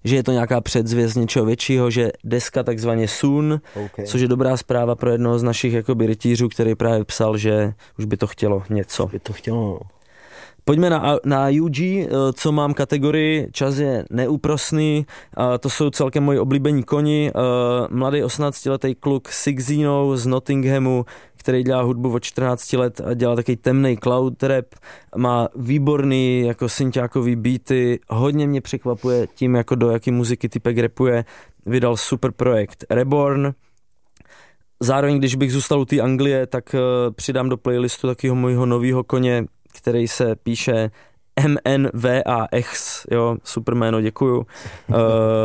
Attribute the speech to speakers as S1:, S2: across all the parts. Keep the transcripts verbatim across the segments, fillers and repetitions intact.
S1: že je to nějaká předzvěst něčeho většího, že deska takzvaně soon, okay. Což je dobrá zpráva pro jednoho z našich jakoby rytířů, který právě psal, že už by to chtělo něco.
S2: By to chtělo.
S1: Pojďme na, na U G, co mám kategorii, čas je neúprosný, to jsou celkem moji oblíbení koni, mladý osmnáctiletý kluk Sigzino z Nottinghamu, který dělá hudbu od čtrnácti let a dělá takový temnej cloud rap, má výborný jako synťákový beaty, hodně mě překvapuje tím, jako do jaký muziky typek rapuje, vydal super projekt Reborn. Zároveň, když bych zůstal u té Anglie, tak přidám do playlistu takového mojho novýho koně, který se píše M N V A X, jo, super jméno, děkuju. uh,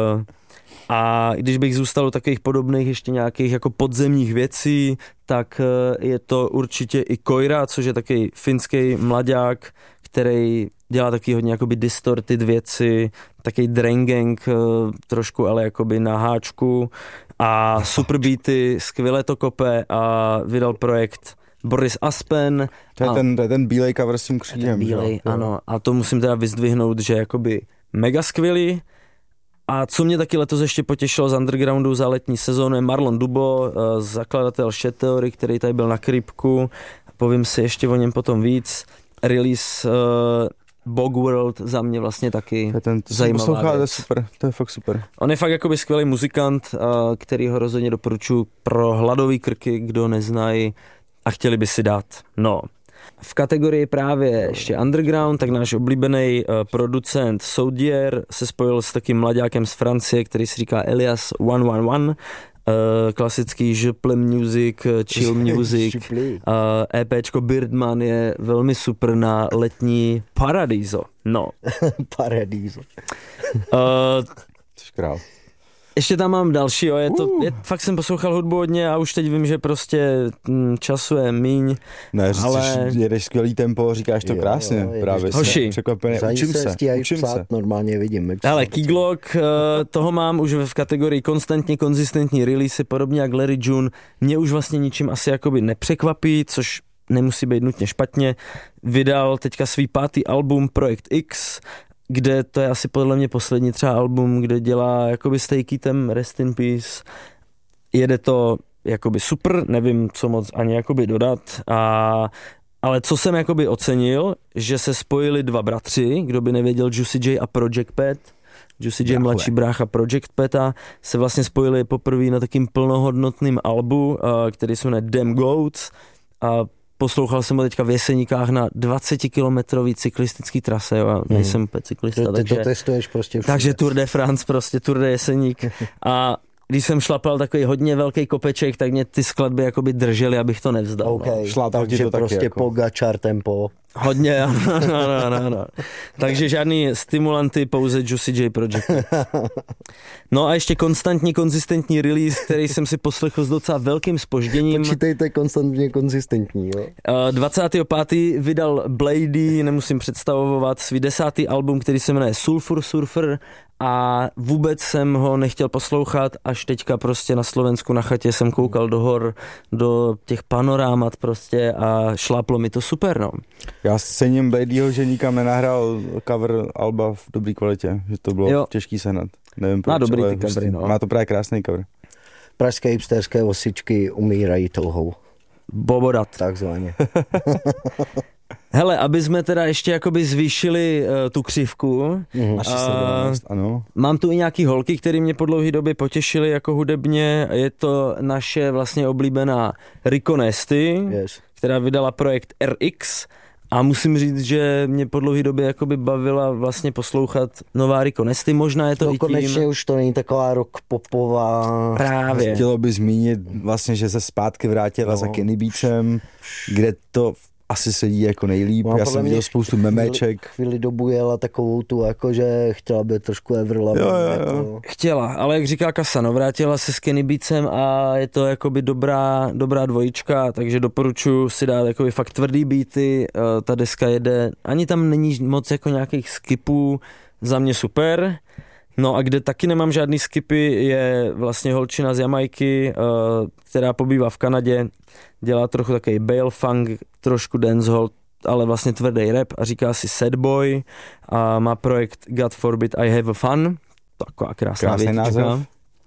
S1: a když bych zůstal u takových podobných ještě nějakých jako podzemních věcí, tak uh, je to určitě i Koira, což je takový finský mladák, který dělá taky hodně jakoby distorted věci, takový dranggang uh, trošku, ale jakoby na háčku a super beaty, skvěle to kope a vydal projekt Boris Aspen.
S3: To je, a, ten, to je ten bílej cover s tím křídem.
S1: Bílej, ano. A to musím teda vyzdvihnout, že jakoby mega skvělý. A co mě taky letos ještě potěšilo z undergroundu za letní sezónu je Marlon Dubo, zakladatel Shed Theory, který tady byl na Krypku. Povím si ještě o něm potom víc. Release uh, Bog World za mě vlastně taky ten, zajímavá poslouchá,
S3: to je super, to je fakt super.
S1: On je fakt jakoby skvělý muzikant, uh, který ho rozhodně doporučuji pro hladový krky, kdo neznají a chtěli by si dát. No, v kategorii právě ještě underground, tak náš oblíbený uh, producent Soudier se spojil s takým mladákem z Francie, který se říká Elias sto jedenáct. Uh, klasický župle music, chill music. uh, EPčko Birdman je velmi super na letní Paradiso. No.
S2: Paradiso.
S1: uh,
S3: Jsi král.
S1: Ještě tam mám další, jo, je to, je, fakt jsem poslouchal hudbu hodně a už teď vím, že prostě m, času je míň.
S3: Ne, říct, ale... jedeš skvělý tempo, říkáš to jo, krásně, jo, právě
S1: hoši,
S3: překvapený, učím se, učím
S2: psát,
S3: se.
S2: Normálně vidím.
S1: Ale Keyglock, toho mám už v kategorii konstantně konzistentní release, podobně jak Larry June, mě už vlastně ničím asi jakoby nepřekvapí, což nemusí být nutně špatně. Vydal teďka svý pátý album Projekt X, kde to je asi podle mě poslední třeba album, kde dělá jakoby s Takeitem Rest in Peace. Jede to jakoby super, nevím, co moc ani jakoby dodat. A, ale co jsem jakoby ocenil, že se spojili dva bratři, kdo by nevěděl, Juicy J a Project Pat. Juicy J, mladší brácha Project Pata, se vlastně spojili poprvé na takým plnohodnotným albu, který se jmenuje Damn Goats. A poslouchal jsem ho teďka v Jeseníkách na dvacetikilometrový cyklistický trase, jo, já nejsem úplně cyklista,
S2: to,
S1: takže,
S2: to testuješ prostě všude.
S1: Takže Tour de France, prostě Tour de Jeseník a když jsem šlapal takový hodně velký kopeček, tak mě ty skladby jakoby držely, abych to nevzdal.
S2: Okay.
S1: No.
S2: Šlápal ti to prostě jako... Pogačar tempo.
S1: Hodně, ano, ano, ano, ano. Takže žádný stimulanty, pouze Juicy J Project. No a ještě konstantní, konzistentní release, který jsem si poslechl s docela velkým zpožděním.
S2: Počítejte konstantně konzistentní, jo.
S1: dvacátého pátého vydal Blady, nemusím představovat, svý desátý album, který se jmenuje Sulfur Surfer a vůbec jsem ho nechtěl poslouchat, až teďka prostě na Slovensku na chatě jsem koukal do hor, do těch panorámat prostě a šláplo mi to super, no.
S3: Já cením Bladyho, že nikam nenahrál cover alba v dobrý kvalitě, že to bylo jo. těžký sehnat. Nevím proč,
S1: má dobrý
S3: ale
S1: ty covery, no.
S3: Má to právě krásný cover.
S2: Pražské hipsterské osičky umírají touhou.
S1: Bobodat.
S2: Takzvaně.
S1: Hele, aby jsme teda ještě jakoby zvýšili uh, tu křivku.
S3: Mm, až sedmnáct, ano.
S1: Mám tu i nějaký holky, které mě po dlouhé době potěšily jako hudebně. Je to naše vlastně oblíbená Rico Nasty,
S2: yes.
S1: která vydala projekt R X. A musím říct, že mě po dlouhé době jakoby bavila vlastně poslouchat nová Rico Nasty. Možná je to
S2: no,
S1: i tím.
S2: konečně už to není taková rock popová.
S1: Právě.
S3: Chtělo by zmínit vlastně, že se zpátky vrátila no. za Kenny Beachem, kde to asi sedí jako nejlíp. No, já jsem viděl spoustu memeček.
S2: Chvíli dobu jela takovou tu, jako že chtěla by trošku Everlove.
S3: Jo, jo, jo.
S2: Jako...
S1: Chtěla, ale jak říká Kasa, no vrátila se s Kenny Beatsem a je to jakoby dobrá, dobrá dvojička, takže doporučuji si dát jakoby fakt tvrdý beaty, ta deska jede, ani tam není moc jako nějakých skipů, za mě super. No a kde taky nemám žádný skipy, je vlastně holčina z Jamajky, která pobývá v Kanadě, dělá trochu takový bail funk, trošku dancehall, ale vlastně tvrdý rap a říká si Sad Boy a má projekt God Forbid I Have a Fun. taková krásná
S3: Krásný
S1: větička.
S3: název.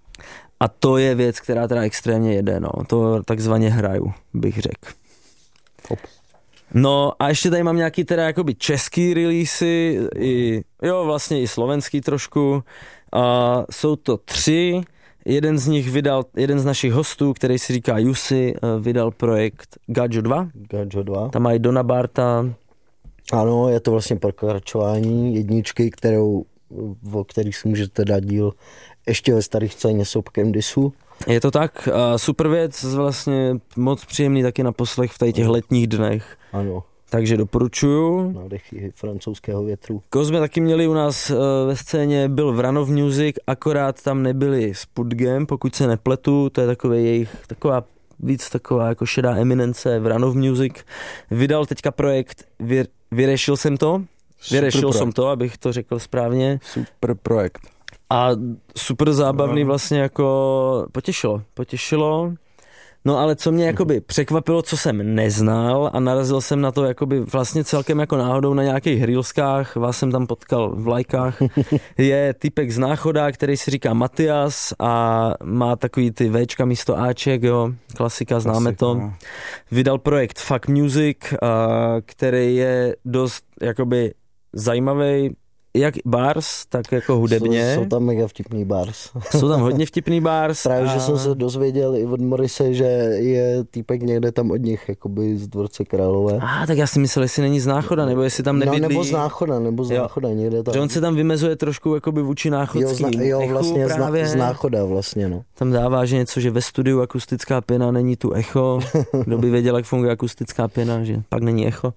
S1: A to je věc, která teda extrémně jede, no. To takzvaně hraju, bych řekl.
S3: Hop.
S1: No a ještě tady mám nějaký teda jakoby český releasy, i, jo vlastně i slovenský trošku. A jsou to tři, jeden z nich vydal, jeden z našich hostů, který si říká Jussi, vydal projekt Gajo dva.
S2: Gajo dva.
S1: Tam mají Dona Barta.
S2: Ano, je to vlastně pokračování jedničky, kterou, o kterých si můžete dát díl ještě ve starých scéně s obkem disu.
S1: Je to tak, a super věc, vlastně moc příjemný taky na poslech v tady těch letních dnech.
S2: Ano.
S1: Takže doporučuju.
S2: Nádechy francouzského větru.
S1: Koho jsme taky měli u nás uh, ve scéně, byl Vranov Music, akorát tam nebyli s Pudgem, pokud se nepletu, to je takový jejich, taková víc taková jako šedá eminence, Vranov Music. Vydal teďka projekt, vy, vyřešil jsem to, vyřešil jsem to, abych to řekl správně.
S3: Super projekt.
S1: A super zábavný vlastně jako potěšilo, potěšilo. No ale co mě jakoby překvapilo, co jsem neznal a narazil jsem na to jakoby vlastně celkem jako náhodou na nějakých reelskách, vás jsem tam potkal v lajkách, je typek z Náchoda, který si říká Matias a má takový ty Včka místo Aček, jo, klasika, známe to. Vydal projekt Fuck Music, který je dost jakoby zajímavý, jak bars, tak jako hudebně.
S2: Jsou, jsou tam mega vtipný bars.
S1: Jsou tam hodně vtipný bars.
S2: Právě,
S1: a...
S2: že jsem se dozvěděl i od Morise, že je týpek někde tam od nich, jakoby z Dvorce Králové.
S1: A ah, tak já si myslel, jestli není z Náchoda, nebo jestli tam nebydlí.
S2: No, nebo z Náchoda, nebo z Náchoda, někde tam.
S1: Že on se tam vymezuje trošku jakoby vůči náchodským.
S2: Jo, zna, jo vlastně
S1: právě.
S2: z Náchoda vlastně, no.
S1: Tam dává, že něco, že ve studiu akustická pěna, není tu echo. Kdo by věděl, jak funguje akustická pěna, že pak není echo.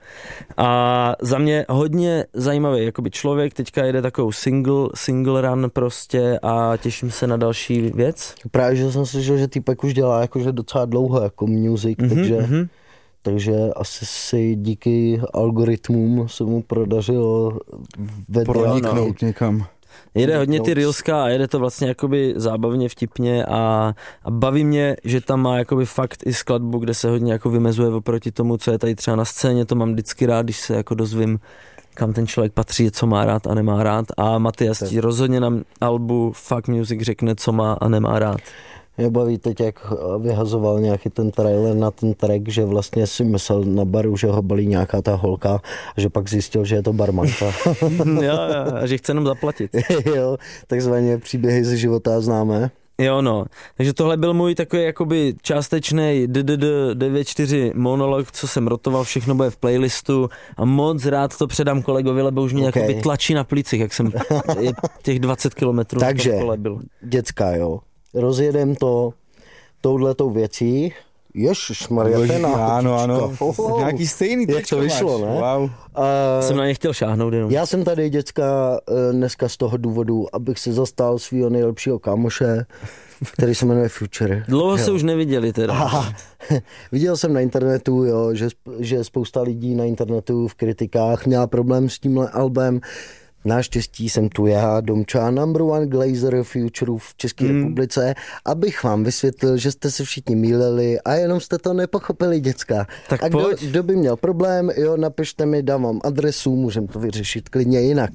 S1: A za mě hodně zajímavý jakoby člověk, teďka jede takovou single, single run prostě a těším se na další věc.
S2: Právě, že jsem slyšel, že týpek už dělá jakože docela dlouho jako music, mm-hmm, takže, mm-hmm. takže asi si díky algoritmům se mu prodařilo
S3: proniknout někam.
S1: Jede hodně ty reelska a jede to vlastně jakoby zábavně, vtipně a, a baví mě, že tam má jakoby fakt i skladbu, kde se hodně jako vymezuje oproti tomu, co je tady třeba na scéně, to mám vždycky rád, když se jako dozvím, kam ten člověk patří, co má rád a nemá rád. A Matias ti rozhodně na albu Fuck Music řekne, co má a nemá rád.
S2: Mě baví teď, jak vyhazoval nějaký ten trailer na ten track, že vlastně si myslel na baru, že ho balí nějaká ta holka a že pak zjistil, že je to barmanka.
S1: jo, jo, a že chce jenom zaplatit.
S2: jo, takzvaně příběhy ze života známe.
S1: Jo, no. Takže tohle byl můj takový jakoby částečný D D D devět čtyři monolog, co jsem rotoval, všechno bude v playlistu a moc rád to předám kolegovi, lebo už mě okay. jakoby tlačí na plicích, jak jsem je těch dvacet kilometrů
S2: Takže,
S1: v kole byl.
S2: děcka, jo, rozjedem to touhletou věcí. Ježišmarja, to je náhotička.
S3: Ano, ano, oh, nějaký stejný.
S2: Jak to vyšlo, ne?
S3: Wow.
S2: Uh,
S1: jsem na ně chtěl šáhnout jenom.
S2: Já jsem tady, děcka, dneska z toho důvodu, abych se zastal svého nejlepšího kámoše, který se jmenuje Future.
S1: Dlouho
S2: jo.
S1: se už neviděli teda.
S2: Aha. Viděl jsem na internetu, jo, že, že spousta lidí na internetu v kritikách měla problém s tímhle albem. Naštěstí jsem tu já, Domča, number one glazer Future v České mm. republice, abych vám vysvětlil, že jste se všichni mýlili a jenom jste to nepochopili, děcka.
S1: Tak
S2: a kdo,
S1: pojď.
S2: kdo by měl problém, jo, napište mi, dám vám adresu, můžeme to vyřešit klidně jinak.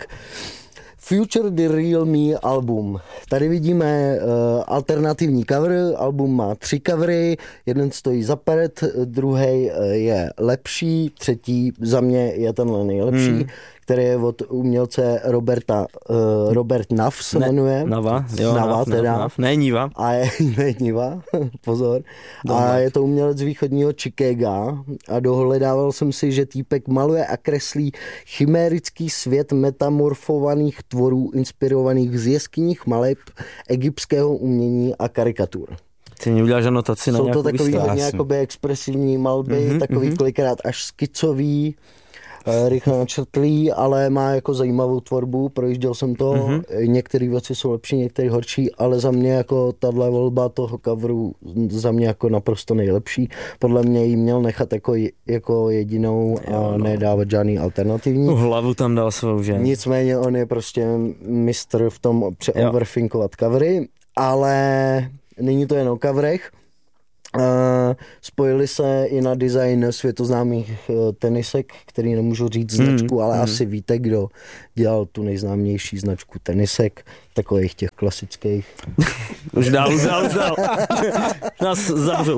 S2: Future The Real Me album. Tady vidíme uh, alternativní cover, album má tři covery, jeden stojí za pět, druhý uh, je lepší, třetí za mě je tenhle nejlepší, hmm. který je od umělce Roberta, uh, Robert Nav se ne, jmenuje.
S1: Nava, jo,
S2: Nava
S1: Nav,
S2: teda.
S1: Nav, ne Niva.
S2: A je, ne Niva, pozor. Dobre. A je to umělec z východního Chicaga a dohledával jsem si, že týpek maluje a kreslí chimérický svět metamorfovaných tvorů inspirovaných z jeskyních maleb, egyptského umění a karikatur.
S1: Ty mi uděláš anotaci na
S2: Jsou
S1: nějakou
S2: to takový
S1: výstavu.
S2: hodně jakoby expresivní malby, mm-hmm, takový mm-hmm. kolikrát až skicový, rychle načrtlý, ale má jako zajímavou tvorbu, projížděl jsem to, mm-hmm. některé věci jsou lepší, některé horší, ale za mě jako tahle volba toho coveru za mě jako naprosto nejlepší. Podle mě jí měl nechat jako, jako jedinou a jo, no. nedávat žádný alternativní.
S1: Tu hlavu tam dal svou, že?
S2: Nicméně on je prostě mistr v tom přeoverfinkovat covery, ale není to jen o coverech. Uh, spojili se i na design světoznámých uh, tenisek, který nemůžu říct značku, mm, ale mm. asi víte, kdo dělal tu nejznámější značku tenisek, takových těch klasických.
S1: Už dál, už dál, už dál. Nás zavřou.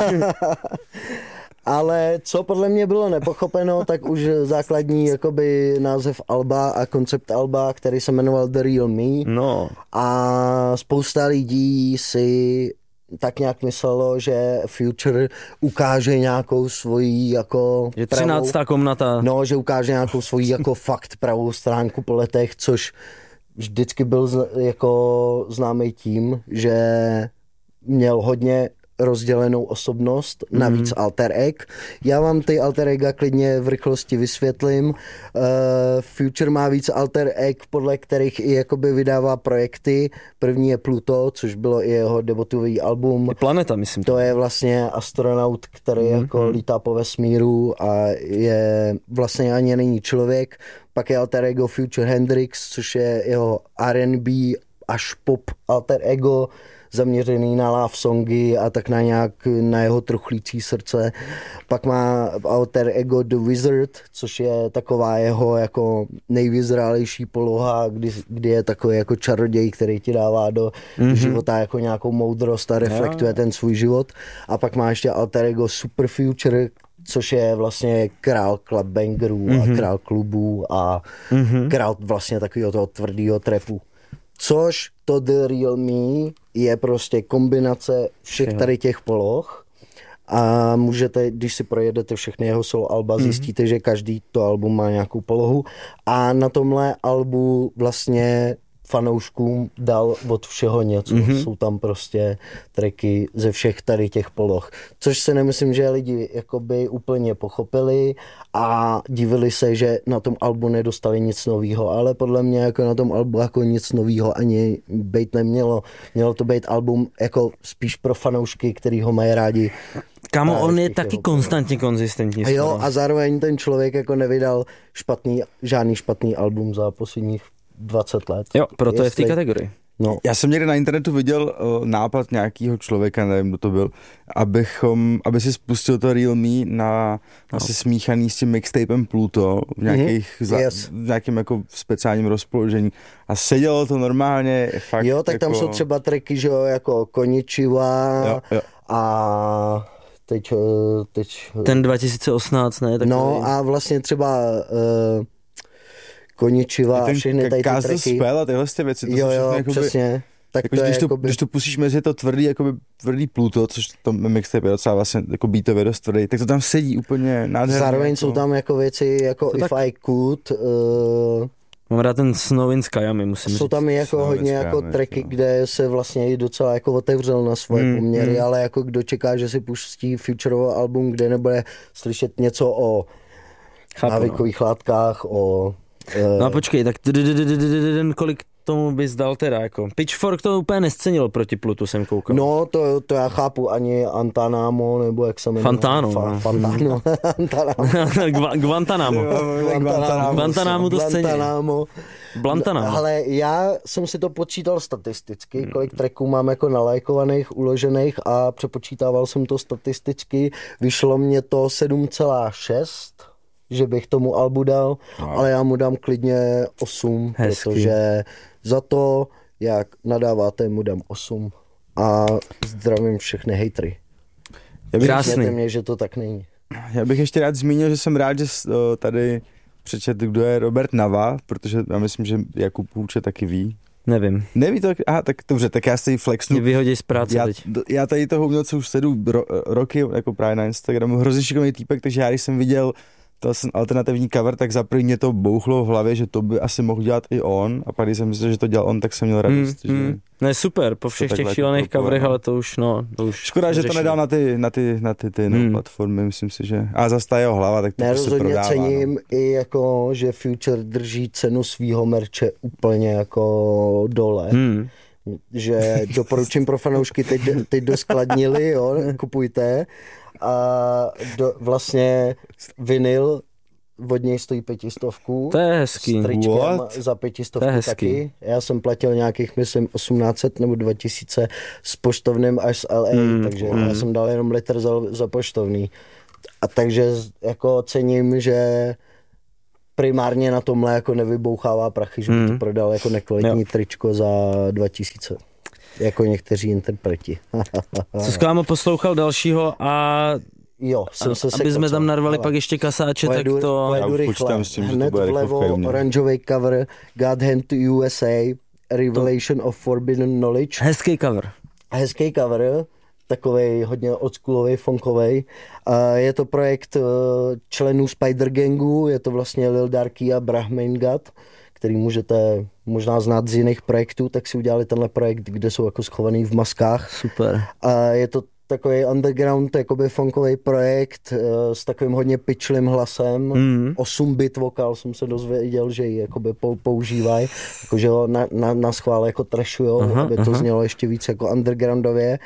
S2: Ale co podle mě bylo nepochopeno, tak už základní jakoby název alba a koncept alba, který se jmenoval The Real Me.
S1: No.
S2: A spousta lidí si tak nějak myslelo, že Future ukáže nějakou svoji jako
S1: že třináctá pravou, komnata.
S2: No, že ukáže nějakou svoji jako fakt pravou stránku po letech, což vždycky byl jako známý tím, že měl hodně rozdělenou osobnost, navíc mm. alter egg. Já vám ty alter egga klidně v rychlosti vysvětlím. Uh, Future má víc alter egg, podle kterých i jakoby vydává projekty. První je Pluto, což bylo i jeho debutový album.
S1: Je planeta, myslím.
S2: To je vlastně astronaut, který mm. jako lítá po vesmíru a je vlastně ani není člověk. Pak je alter ego Future Hendrix, což je jeho R and B až pop alter ego, zaměřený na love songy a tak na nějak na jeho truchlící srdce. Pak má alter ego The Wizard, což je taková jeho jako nejvyzrálejší poloha, kdy, kdy je takový jako čaroděj, který ti dává do mm-hmm. života jako nějakou moudrost a reflektuje yeah. ten svůj život. A pak má ještě alter ego Super Future, což je vlastně král clubbangerů mm-hmm. a král klubů a mm-hmm. král vlastně takového toho tvrdého trapu. Což to The Real Me je prostě kombinace všech tady těch poloh a můžete, když si projedete všechny jeho solo alba, mm-hmm. zjistíte, že každý to album má nějakou polohu a na tomhle albu vlastně fanouškům dal od všeho něco. Mm-hmm. Jsou tam prostě tracky ze všech tady těch poloh. Což si nemyslím, že lidi jakoby úplně pochopili a divili se, že na tom albu nedostali nic novýho, ale podle mě jako na tom albu jako nic novýho ani být nemělo. Mělo to být album jako spíš pro fanoušky, který ho mají rádi.
S1: Kámo, on je taky konstantně konzistentní.
S2: A jo, a zároveň ten člověk jako nevydal špatný, žádný špatný album za posledních dvacet let.
S1: Jo, proto Jestli... je v té kategorii.
S3: No. Já jsem někde na internetu viděl uh, nápad nějakého člověka, nevím, kdo to byl, abychom, aby si spustil to Real Me na no. asi smíchaný s tím mixtapem Pluto v, nějakých, mm-hmm. za, yes. v nějakém jako speciálním rozpoložení. A sedělo to normálně. Fakt
S2: jo, tak
S3: jako...
S2: tam jsou třeba tracky, že jo, jako Konnichiwa
S3: jo, jo.
S2: a teď, teď...
S1: Ten dva tisíce osmnáct, ne? Takový...
S2: No a vlastně třeba... Uh, Konnichiwa a všechny tady ty tracky.
S3: Spell a tyhle ty věci. To
S2: jo,
S3: jsou
S2: jo,
S3: jakoby,
S2: přesně. Tak
S3: jako,
S2: to
S3: když,
S2: je
S3: to,
S2: jakoby...
S3: když to pustíš mezi to tvrdý, jakoby, tvrdý Pluto, což to mixtape je docela vlastně jako beatově dost tvrdý, tak to tam sedí úplně nádherně.
S2: Zároveň
S3: jako...
S2: jsou tam jako věci jako to If tak... I Could. Uh...
S1: Mám rád ten Snow in Skyami, musím
S2: Jsou
S1: říct.
S2: tam i jako
S3: Snow
S2: hodně jako tracky, no. kde se vlastně i docela jako otevřel na svoje mm, poměry, mm. ale jako kdo čeká, že si pustí Futurovo album, kde nebude slyšet něco o návykových látkách, o...
S1: No a počkej, tak kolik tomu bys dal teda, jako Pitchfork to úplně nescenil proti Plutu, jsem koukal.
S2: No, to, to já chápu, ani Antanamo, nebo jak se jmenuje.
S1: Fantano.
S2: Fa, Fantano.
S1: Guantanamo. Guantanamo to scenil. Blantanamo.
S2: Ale já jsem si to počítal statisticky, kolik tracků mám jako nalajkovaných, uložených a přepočítával jsem to statisticky. Vyšlo mě to sedm celá šest, že bych tomu albu dal, no. ale já mu dám klidně osm, Hezky. Protože za to, jak nadáváte, mu dám osm. A zdravím všechny hejtry. Krásný. Mě, že to tak není.
S3: Já bych ještě rád zmínil, že jsem rád, že tady přečet, kdo je Robert Nava, protože já myslím, že Jakub Půlče taky ví.
S1: Nevím.
S3: Neví to? Aha, tak dobře, tak já se jí flexnu.
S1: Mě vyhodí z práce
S3: já,
S1: teď.
S3: Já tady toho umělce už sledu ro, roky, jako právě na Instagramu, hrozně šikovný týpek, takže já když jsem viděl to alternativní cover, tak za první mě to bouchlo v hlavě, že to by asi mohl dělat i on, a pak když jsem myslel, že to dělal on, tak jsem měl radost. Mm,
S1: mm. Že... Ne, super, po všech těch šílených coverech, ale to už, no, to už
S3: škoda, že to nedal na ty, na ty, na ty, ty mm. no, platformy, myslím si, že... A zase ta jeho hlava, tak to prostě prodává.
S2: Rozhodně cením no. i jako, že Future drží cenu svýho merče úplně jako dole. Mm. Že doporučím pro fanoušky, teď, teď doskladnili, jo, kupujte. A do, vlastně vinyl od něj stojí pětistovku.
S1: To je hezký.
S2: S tričkem za pětistovku taky. Já jsem platil nějakých, myslím, osmnáct set nebo dva tisíce s poštovným až z L A, mm, takže mm. já jsem dal jenom litr za, za poštovný. A takže jako cením, že primárně na tomhle jako nevybouchává prachy, že mm. by to prodal jako nekvalitní jo. tričko za dva tisíce. Jako někteří interpreti.
S1: Co s kámo poslouchal dalšího a
S2: jo, jsem se
S1: aby jsme tam narvali pak ještě kasáče,
S2: pojedu,
S1: tak to...
S2: Pojedu rychle. Hned vlevo oranžový cover God Hand to U S A Revelation to... of Forbidden Knowledge.
S1: Hezký cover.
S2: Hezký cover, takovej hodně oldschoolový, funkovej. Je to projekt členů Spider Gangu, je to vlastně Lil Darky a Brahmain God, který můžete možná znát z jiných projektů, tak si udělali tenhle projekt, kde jsou jako schovaný v maskách.
S1: Super.
S2: A je to takový underground, jakoby funkový projekt uh, s takovým hodně pitchlým hlasem. Mm. osm bit vokál jsem se dozvěděl, že ji jakoby používají, jakože ho na, na, na schvál jako trashujou, aha, aby to aha. znělo ještě víc jako undergroundově.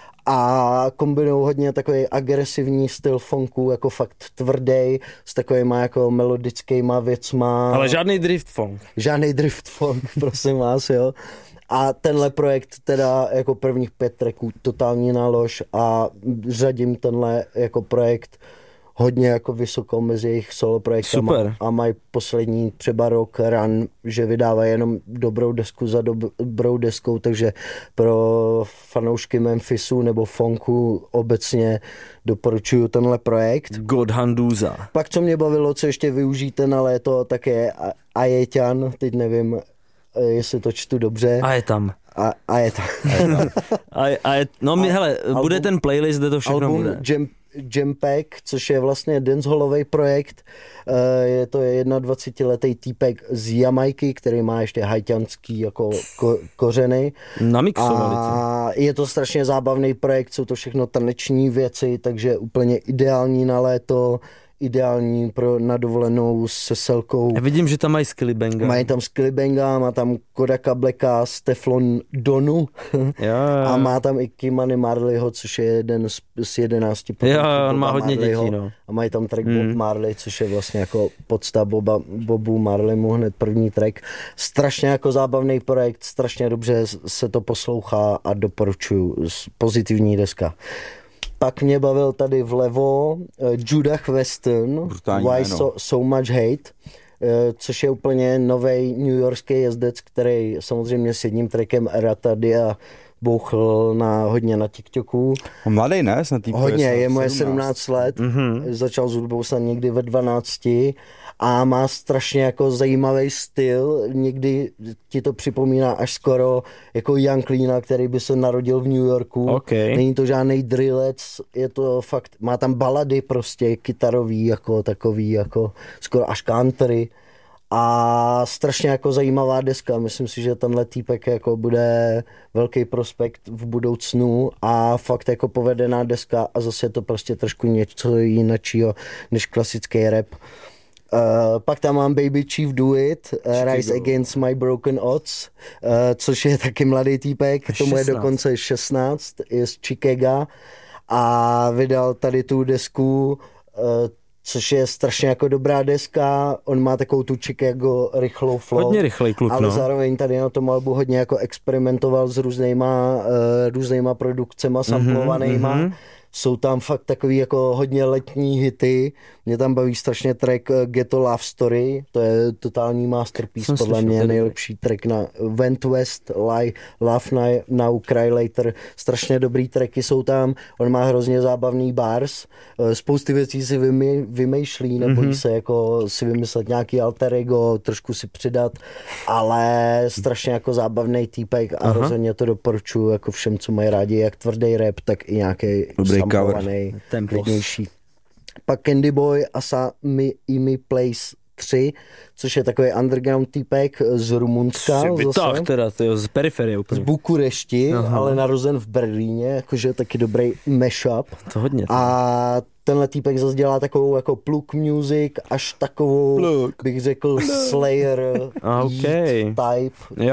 S2: A kombinují hodně takový agresivní styl funku, jako fakt tvrdý, s takovýma jako melodickýma věcma.
S1: Ale žádný drift funk.
S2: Žádný drift funk, prosím vás, jo. A tenhle projekt teda jako prvních pět tracků totální nálož a řadím tenhle jako projekt hodně jako vysoko mezi jejich solo projektama. Super. A mají poslední třeba rok run, že vydávají jenom dobrou desku za dobrou deskou, takže pro fanoušky Memphisu nebo funku obecně doporučuju tenhle projekt.
S1: God Handuza.
S2: Pak co mě bavilo, co ještě využijte na léto, tak je Ajeťan, teď nevím, jestli to čtu dobře.
S1: A je tam.
S2: A, a je tam.
S1: a je, a je, no mi, hele, album, bude ten playlist, kde to všechno
S2: album
S1: bude.
S2: Jam, Jampack, což je vlastně dancehallový projekt. Je to dvacetiletý týpek z Jamajky, který má ještě haitianský jako ko, kořeny.
S1: Namixovaný.
S2: A je to strašně zábavný projekt, jsou to všechno taneční věci, takže úplně ideální na léto. Ideální pro na dovolenou se Selkou.
S1: Já vidím, že tam mají Skillibanga.
S2: Mají tam Skillibanga, má tam Kodaka Blacka, Teflon Donu
S1: ja.
S2: a má tam i Kimani Marleyho, což je jeden z, z jedenácti.
S1: Já, on má hodně Marleyho. Dětí, no.
S2: A mají tam track hmm. Bob Marley, což je vlastně jako podsta Boba, Bobu Marleymu, hned první track. Strašně jako zábavný projekt, strašně dobře se to poslouchá a doporučuju. Pozitivní deska. Pak mě bavil tady vlevo uh, Judah Weston,
S3: Brutální
S2: Why
S3: jméno.
S2: so, so Much Hate, uh, což je úplně novej newyorský jezdec, který samozřejmě s jedním trackem Ratadia bouchl na, hodně na TikToku.
S3: Mladý, ne?
S2: Hodně, je moje sedmnáct let, mm-hmm. začal s hudbou snad někdy ve dvanácti a má strašně jako zajímavý styl, někdy ti to připomíná až skoro jako Young Leana, který by se narodil v New Yorku.
S1: Okay.
S2: Není to žádný drillec, je to fakt, má tam balady prostě kytarový, jako takový, jako skoro až country. A strašně jako zajímavá deska, myslím si, že tenhle týpek jako bude velký prospekt v budoucnu a fakt jako povedená deska a zase je to prostě trošku něco jiného než klasický rap. Uh, pak tam mám Baby Chief Do It, uh, Rise Against My Broken Odds, uh, což je taky mladý týpek, šestnáct. Tomu je dokonce šestnáct, je z Chicaga a vydal tady tu desku, uh, což je strašně jako dobrá deska, on má takovou tu Chicago rychlou flow.
S1: Hodně rychlej kluk,
S2: ale
S1: no.
S2: zároveň tady na tom albu hodně jako experimentoval s různýma, uh, různýma produkcema samplovanýma. Mm-hmm. Jsou tam fakt takový jako hodně letní hity. Mě tam baví strašně track Ghetto Love Story, to je totální masterpiece, jsem podle mě nejlepší track na Went West, Lie, Love Now, Cry Later, strašně dobrý tracky jsou tam, on má hrozně zábavný bars, spousty věcí si vymy, vymýšlí, nebojí mm-hmm. se jako si vymyslet nějaký alter ego, trošku si přidat, ale strašně jako zábavný týpek a aha. rozhodně to doporučuji jako všem, co mají rádi jak tvrdý rap, tak i nějaký samplovaný, klidnější. Pak Candy Boy a Sami Imi Place tři, což je takový underground týpek z Rumunska.
S1: Tak teda, to je z periferie úplně.
S2: Z Bukurešti, aha. ale narozen v Berlíně, jakože taky dobrý mashup.
S1: To hodně. To.
S2: A tenhle týpek zase dělá takovou jako plug music, až takovou, plug. bych řekl, Slayer
S1: okay.
S2: type.
S1: Jo.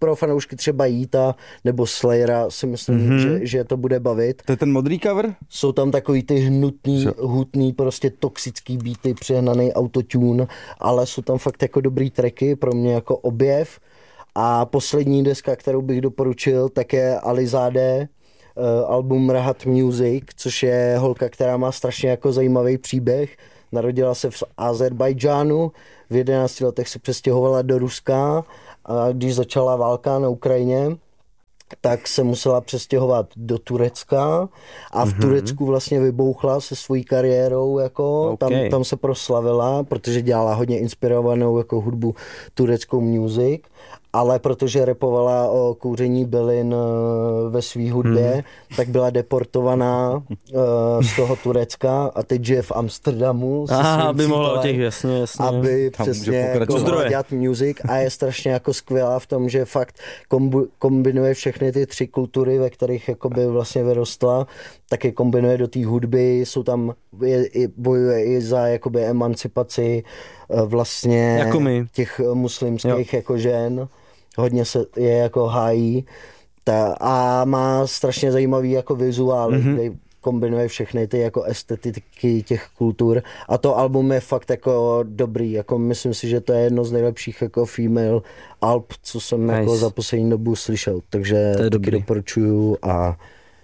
S2: pro fanoušky třeba Jíta nebo Slayera si myslím, mm-hmm. že, že to bude bavit.
S3: To je ten modrý cover?
S2: Jsou tam takový ty hnutný, Co? hutný, prostě toxický beaty, přehnaný autotune, ale jsou tam fakt jako dobrý tracky, pro mě jako objev. A poslední deska, kterou bych doporučil, tak je Alizade, uh, album Rahat Music, což je holka, která má strašně jako zajímavý příběh. Narodila se v Azerbajdžánu, v jedenácti letech se přestěhovala do Ruska a když začala válka na Ukrajině, tak se musela přestěhovat do Turecka a v mm-hmm. Turecku vlastně vybouchla se svojí kariérou, jako okay. tam, tam se proslavila, protože dělala hodně inspirovanou jako hudbu tureckou music, ale protože rapovala o kouření bylin ve své hudbě, hmm. tak byla deportovaná uh, z toho Turecka a teď žije v Amsterdamu.
S1: Aha, aby mohla o těch, jasně, jasně.
S2: Aby tam přesně jako mohla dělat music a je strašně jako skvělá v tom, že fakt kombu, kombinuje všechny ty tři kultury, ve kterých jakoby vlastně vyrostla, taky kombinuje do té hudby, jsou tam, je, i, bojuje i za jakoby emancipaci vlastně
S1: jako my.
S2: těch muslimských jo. jako žen. Hodně se je jako hájí ta, a má strašně zajímavý jako vizuál, mm-hmm. kde kombinuje všechny ty jako estetiky těch kultur a to album je fakt jako dobrý, jako myslím si, že to je jedno z nejlepších jako female alb, co jsem nice. jako za poslední dobu slyšel, takže to taky doporučuju a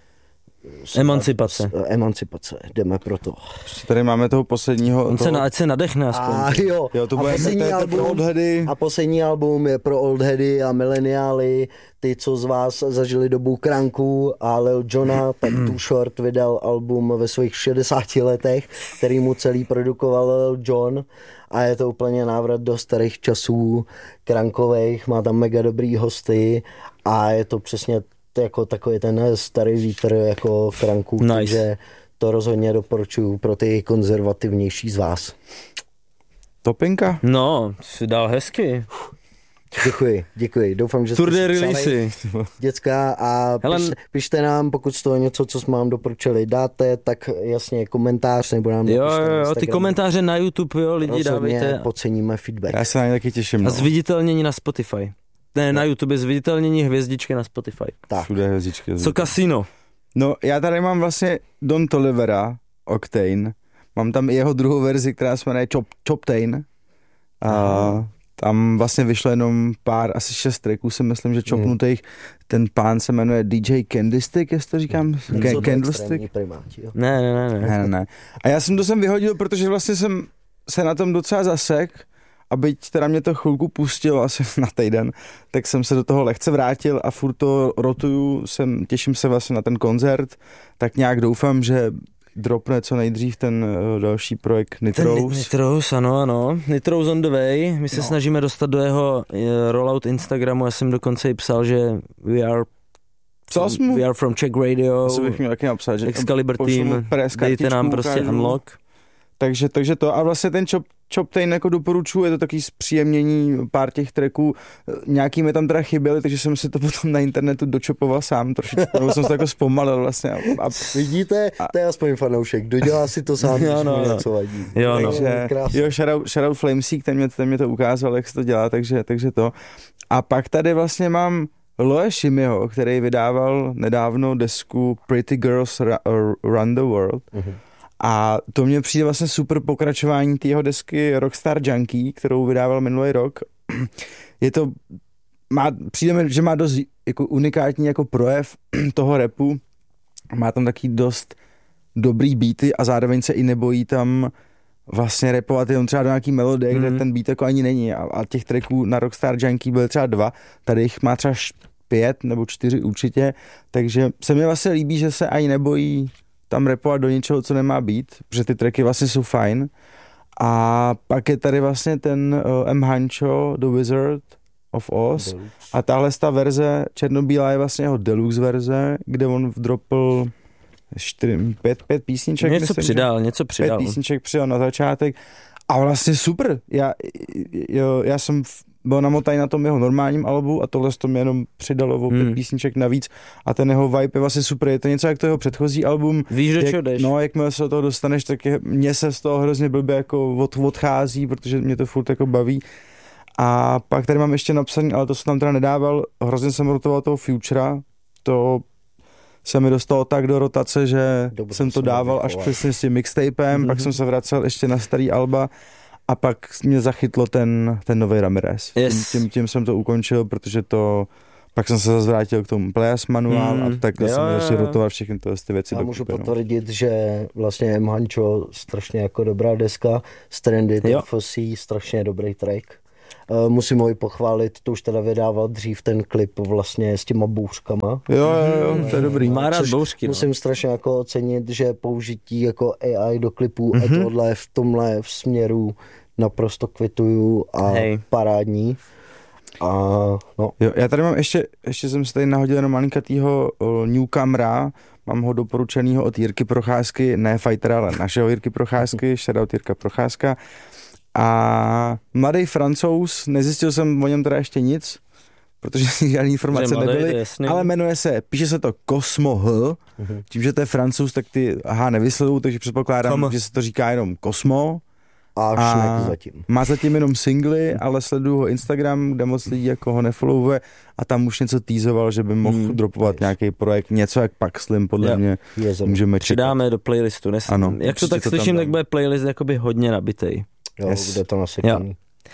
S1: Emancipace.
S2: Emancipace, jdeme pro to.
S3: Tady máme toho posledního...
S1: On
S3: toho...
S1: se, ať se nadechne aspoň.
S2: A jo,
S3: jo to
S2: a,
S3: bude
S2: poslední
S3: to
S2: album,
S3: pro oldheady.
S2: a poslední album je pro oldheady a mileniály, ty, co z vás zažili dobu Kranku a Lil Jona, tak Too Short vydal album ve svých šedesáti letech, který mu celý produkoval Lil Jon a je to úplně návrat do starých časů Krankových, má tam mega dobrý hosty a je to přesně jako takový ten starý vítr jako Kranků, nice. Takže to rozhodně doporučuju pro ty konzervativnější z vás.
S3: Topinka?
S1: No, si dal hezky.
S2: Děkuji, děkuji. Doufám, že
S1: Tour
S2: jste
S1: de
S2: si
S1: release.
S2: Děcka a
S1: Helen...
S2: pište, pište nám, pokud z toho něco, co jsme vám doporučili, dáte, tak jasně komentář, nebo nám
S1: jo, jo, jo, ty komentáře na YouTube, jo, lidi
S2: rozhodně
S1: dávejte.
S2: Podceníme feedback.
S3: Já se na ně taky těším. No.
S1: A zviditelnění na Spotify. Ne, na YouTube zviditelnění hvězdičky na Spotify.
S2: Tak.
S3: Všude hvězdičky.
S1: Co Casino?
S3: No, já tady mám vlastně Don Tolivera, Octane. Mám tam i jeho druhou verzi, která se jmenuje Chop, Choptane. A tam vlastně vyšlo jenom pár, asi šest tracků, si myslím, že čopnutých. Hmm. Ten pán se jmenuje D J Candlestick, jestli to říkám?
S2: Hmm.
S3: Candlestick?
S2: Primáti, jo.
S1: Ne, ne, ne, ne.
S3: Ne, ne. A já jsem to sem vyhodil, protože vlastně jsem se na tom docela zasek. A byť teda mě to chvilku pustilo asi na týden, tak jsem se do toho lehce vrátil a furt to rotuju, jsem, těším se vlastně na ten koncert, tak nějak doufám, že dropne co nejdřív ten uh, další projekt Nitrous.
S1: Ten Nitrous, ano, ano. Nitrous on the way. My se no. snažíme dostat do jeho uh, rollout Instagramu, já jsem dokonce i psal, že we are from, we are from Czech Radio,
S3: to bych měl taky napsat, že
S1: Excalibur Team, dejte nám prostě ukážu. Unlock.
S3: Takže, takže to a vlastně ten Chop, Choptane jako doporučuji, je to taky zpříjemnění pár těch tracků, nějaký mi tam teda chyběly, takže jsem si to potom na internetu dočopoval sám trošičku, nebo jsem se jako zpomalil vlastně. A, a,
S2: Vidíte, a, to je aspoň fanoušek, dodělá si to sám,
S1: jo, no,
S2: když mu něco vadí.
S1: Jo, no.
S3: Takže, jo, shoutout, shoutout Flamesík, ten mě, ten mě to ukázal, jak se to dělá, takže, takže to. A pak tady vlastně mám Loe Shimiho, který vydával nedávno desku Pretty Girls Run the World. Uh-huh. A to mně přijde vlastně super pokračování té jeho desky Rockstar Junkie, kterou vydával minulý rok. Je to, má, přijde mi, že má dost jako unikátní jako projev toho rapu. Má tam taky dost dobrý beaty a zároveň se i nebojí tam vlastně rapovat jenom třeba do nějaký melodie, mm. kde ten beat jako ani není. A, a těch tracků na Rockstar Junkie byly třeba dva, tady jich má třeba pět nebo čtyři určitě, takže se mi vlastně líbí, že se ani nebojí tam rapovat do něčeho, co nemá být, protože ty tracky vlastně jsou fajn. A pak je tady vlastně ten uh, M. Hancho, The Wizard of Oz. Deluxe. A tahle ta verze černobílá je vlastně jeho deluxe verze, kde on dropl čtyři, pět, pět písniček.
S1: Něco
S3: myslím,
S1: přidal, něco přidal.
S3: Pět písniček přidal na začátek. A vlastně super. Já, jo, já jsem byl namotaný na tom jeho normálním albu a tohle to mi jenom přidalo o pět hmm. písniček navíc a ten jeho vibe je vlastně super. Je to něco jak to jeho předchozí album.
S1: Víš, do čeho jdeš.
S3: No, jakmile se do toho dostaneš, tak je, mně se z toho hrozně blbě jako od, odchází, protože mě to furt jako baví. A pak tady mám ještě napsaný, ale to jsem tam teda nedával, hrozně jsem rotoval toho Futura, to se mi dostalo tak do rotace, že Dobře, jsem to dával až přesně s tím mixtapem, mm-hmm. pak jsem se vracel ještě na starý alba a pak mě zachytlo ten, ten nový Ramirez. Yes. Tím, tím, tím jsem to ukončil, protože to, pak jsem se zase vrátil k tomu Playas manuál mm, a tak jsem začal rotovat všechny ty věci.
S2: Já můžu potvrdit, že vlastně M. Hancho strašně jako dobrá deska, Stranded F C, strašně dobrý track. Uh, musím ho i pochválit, to už teda vydával dřív ten klip vlastně s těma bouřkama.
S3: Jo, jo, jo, to je dobrý.
S1: Má rád bouřky, no.
S2: Musím strašně jako ocenit, že použití jako A I do klipů mm-hmm. a tohle v tomhle v směru naprosto kvituju a Hej. parádní. A, no.
S3: Jo, já tady mám ještě, ještě jsem si tady nahodil jenom malinkatýho uh, Newcomera, mám ho doporučenýho od Jirky Procházky, ne fightera, ale našeho Jirky Procházky, shoutout Jirka Procházka. A mladý Francouz, nezjistil jsem o něm teda ještě nic, protože žádný informace mladý, nebyly, ale jmenuje se, píše se to Cosmo H, uh-huh. tím, že to je Francouz, tak ty aha nevysledují, takže předpokládám, Kom. že se to říká jenom Cosmo.
S2: A zatím.
S3: Má zatím jenom singly, ale sleduju ho Instagram, kde moc lidí jako ho nefollowuje a tam už něco teasoval, že by mohl hmm, drop nějaký projekt, něco jak Pak Slim, podle jo. mě můžeme čekat.
S1: Přidáme do playlistu. Nes...
S3: Ano,
S1: jak to tak to slyším, tak bude playlist jakoby hodně nabitej.
S2: Jo, yes. Bude to nasekaný.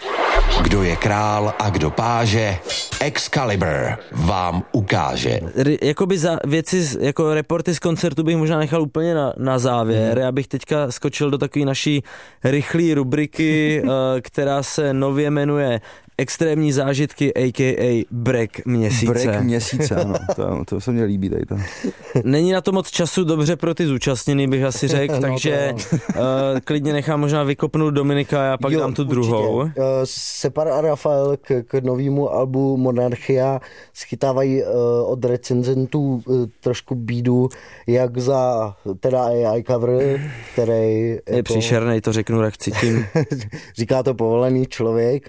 S4: Kdo je král a kdo páže, Excalibur vám ukáže.
S1: R- jakoby za věci, jako reporty z koncertu bych možná nechal úplně na, na závěr. Mm. Já bych teďka skočil do takové naší rychlé rubriky, uh, která se nově jmenuje Extrémní zážitky, a k a. Break měsíce.
S3: Break měsíce, ano. To, to se mně líbí tady to.
S1: Není na to moc času dobře pro ty zúčastněný, bych asi řekl, no, takže uh, klidně nechám možná vykopnout Dominika, já pak jo, dám tu určitě. druhou. Uh,
S2: Separ a Rafael k, k novému albu Monarchia schytávají uh, od recenzentů uh, trošku bídu, jak za teda A I cover, který...
S1: Je jako, příšernej, to řeknu, jak cítím.
S2: Říká to povolený člověk.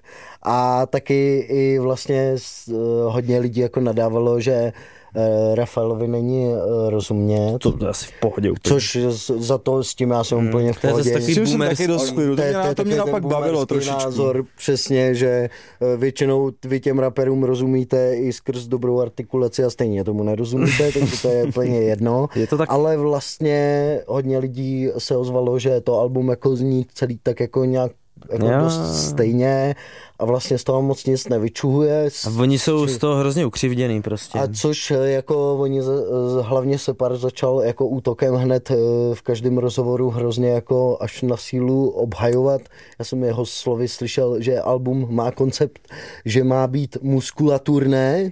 S2: A taky i vlastně uh, hodně lidí jako nadávalo, že uh, Rafaelovi není uh, rozumět.
S1: To je asi v pohodě úplně.
S2: Což za to s tím já jsem hmm. úplně v pohodě.
S3: To je jsem taky dost klidu. To mě, to, to mě napak bavilo trošičku.
S2: Názor přesně, že uh, většinou vy těm raperům rozumíte i skrz dobrou artikulaci a stejně tomu nerozumíte, takže to je úplně jedno.
S1: Je to tak...
S2: Ale vlastně hodně lidí se ozvalo, že to album jako zní celý tak jako nějak jako dost stejně a vlastně z toho moc nic nevyčuhuje.
S1: A oni jsou z toho hrozně ukřivděný prostě.
S2: A což jako oni hlavně Separ začal jako útokem hned v každém rozhovoru hrozně jako až na sílu obhajovat. Já jsem jeho slovy slyšel, že album má koncept, že má být muskulaturné.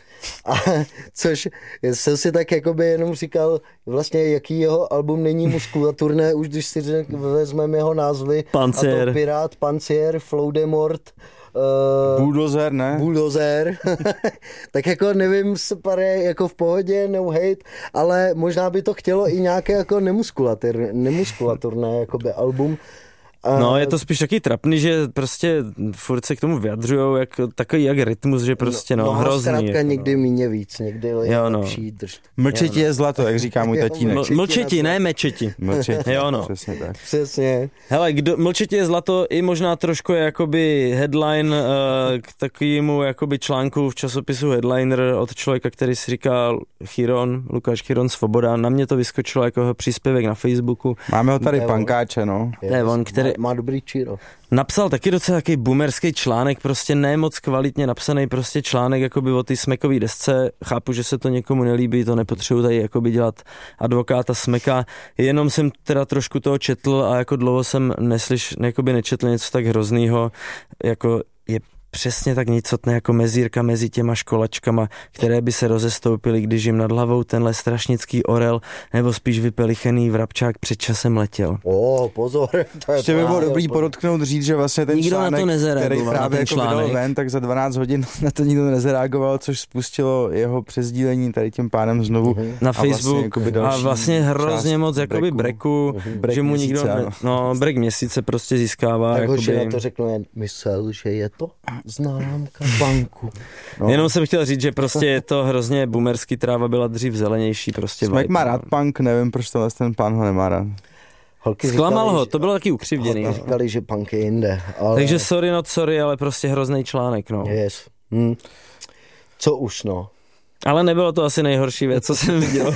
S2: A což jsem si tak jakoby jenom říkal, vlastně jaký jeho album není muskulaturné, už když si řek, vezmeme jeho názvy.
S1: Pancier.
S2: A to Pirát, Pancier, Flow de Mort.
S3: Uh, Bulldozer, ne?
S2: Bulldozer. Tak jako nevím, Separe jako v pohodě, no hate, ale možná by to chtělo i nějaké jako nemuskulatur, nemuskulaturné jakoby album.
S1: No, je to spíš taky trapný, že prostě furt se k tomu vyjadřujou jak, takový jak rytmus, že prostě no, no hrozný.
S2: Zkrátka
S1: jako,
S2: někdy
S1: no.
S2: míně víc, někdy je
S1: jo, no.
S2: lepší držet.
S3: Mlčeti je zlato, jak říká můj tatínek.
S1: Ml- mlčeti, ne mečeti.
S3: Mlčeti,
S1: jo, no.
S3: Přesně tak.
S2: Přesně.
S1: Hele, kdo, mlčeti je zlato i možná trošku je jakoby headline uh, k takovému jakoby článku v časopisu Headliner od člověka, který si říká Chiron, Lukáš Chiron Svoboda. Na mě to vyskočilo jako jeho příspěvek na Facebooku.
S3: Máme ho tady pankáče, no.
S2: Je on, který... Má, má dobrý číro.
S1: Napsal taky docela takový boomerský článek, prostě ne moc kvalitně napsaný prostě článek jakoby o té smekový desce. Chápu, že se to někomu nelíbí, to nepotřebuji tady jakoby dělat advokáta smeka. Jenom jsem teda trošku toho četl a jako dlouho jsem neslyš, jakoby nečetl něco tak hroznýho, jako je přesně tak nicotné jako mezírka mezi těma školačkama, které by se rozestoupily, když jim nad hlavou tenhle strašnický orel nebo spíš vypelichený vrabčák před časem letěl.
S2: O, pozor. To je
S3: ještě by bylo dobrý podotknout říct, že vlastně ten
S1: nikdo
S3: článek, který právě jako vydal ven, tak za dvanáct hodin na to nikdo nezareagoval, což spustilo jeho přesdílení tady tím pádem znovu
S1: uh-huh. na Facebook vlastně a vlastně hrozně moc jakoby breaku, uh-huh. break že mu nikdo, měsíce, ne, no break měsíce prostě získává.
S2: Tak
S1: jakoby...
S2: hoši na to řeknu jen, myslel, že je to známka banku.
S1: No. Jenom jsem chtěl říct, že prostě je to hrozně boomerský, tráva byla dřív zelenější. Prostě
S3: Smek má rád punk, nevím, proč tenhle ten pán ho nemá rád.
S2: Holky
S1: Zklamal
S2: říkali,
S1: ho, to bylo taky ukřivděný.
S2: Holky říkali, že punk je jinde. Ale...
S1: Takže sorry not sorry, ale prostě hrozný článek, no.
S2: Yes. Hm. Co už, no.
S1: Ale nebylo to asi nejhorší věc, co jsem viděl.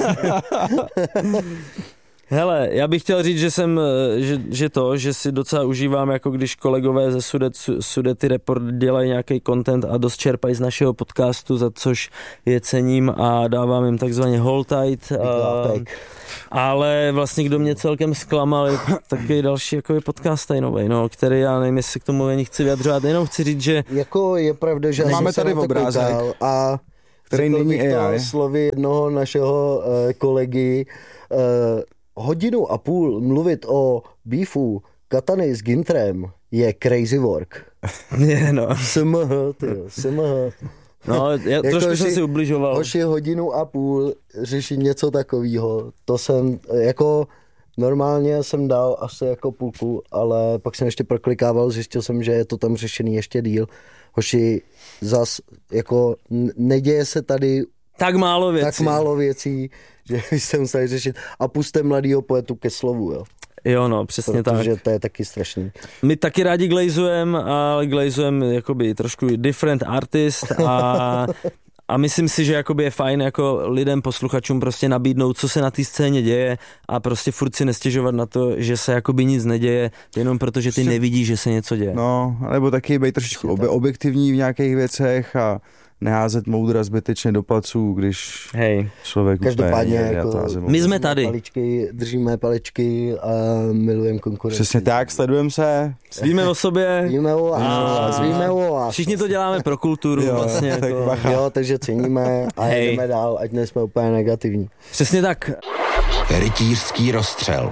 S1: Hele, já bych chtěl říct, že jsem, že, že to, že si docela užívám, jako když kolegové ze Sudet, Sudety Report dělají nějaký content a dost čerpají z našeho podcastu, za což je cením a dávám jim takzvaně hold tight. A, ale vlastně kdo mě celkem zklamal, je takový další jako podcast tajnovej, no, který já nevím, jestli k tomu ani chci vyjadřovat, jenom chci říct, že...
S2: Jako je pravda, že
S3: máme tady obrázek,
S2: a
S3: který není A I.
S2: Slovy jednoho našeho uh, kolegy, uh, hodinu a půl mluvit o beefu Katany s Gintrem je crazy work.
S1: Je, no.
S2: S M H, tyjo, S M H.
S1: No, já
S2: jako
S1: trošku jsem si ubližoval.
S2: Hoši hodinu a půl řešit něco takového, to jsem, jako normálně jsem dal asi jako půlku, ale pak jsem ještě proklikával, zjistil jsem, že je to tam řešený ještě díl. Hoši, zas, jako neděje se tady
S1: tak málo věcí.
S2: Tak málo věcí, že byste museli řešit. A puste mladýho poetu ke slovu, jo.
S1: Jo, no, přesně tak.
S2: Protože to je taky strašný.
S1: My taky rádi glazujeme, ale glazujeme jakoby trošku different artist a, a myslím si, že jakoby je fajn jako lidem, posluchačům prostě nabídnout, co se na té scéně děje a prostě furt si nestěžovat na to, že se jakoby nic neděje, jenom protože ty nevidíš, že se něco děje.
S3: No, nebo taky být trošičku ob- objektivní v nějakých věcech a neházet moudra zbytečně do placů, když
S1: Hej.
S3: člověk
S2: každopádně
S3: úplně
S2: jako
S1: my jsme tady.
S2: Paličky, držíme paličky a milujeme konkurenci.
S3: Přesně tak, sledujeme se.
S1: Víme o sobě.
S2: Víme o vás, víme o vás.
S1: Všichni to děláme pro kulturu
S3: jo,
S1: vlastně.
S3: Tak
S1: jako.
S2: Jo, takže ceníme a
S1: Hej.
S2: jdeme dál, ať nejsme úplně negativní.
S1: Přesně tak.
S4: Rytířský rozstřel.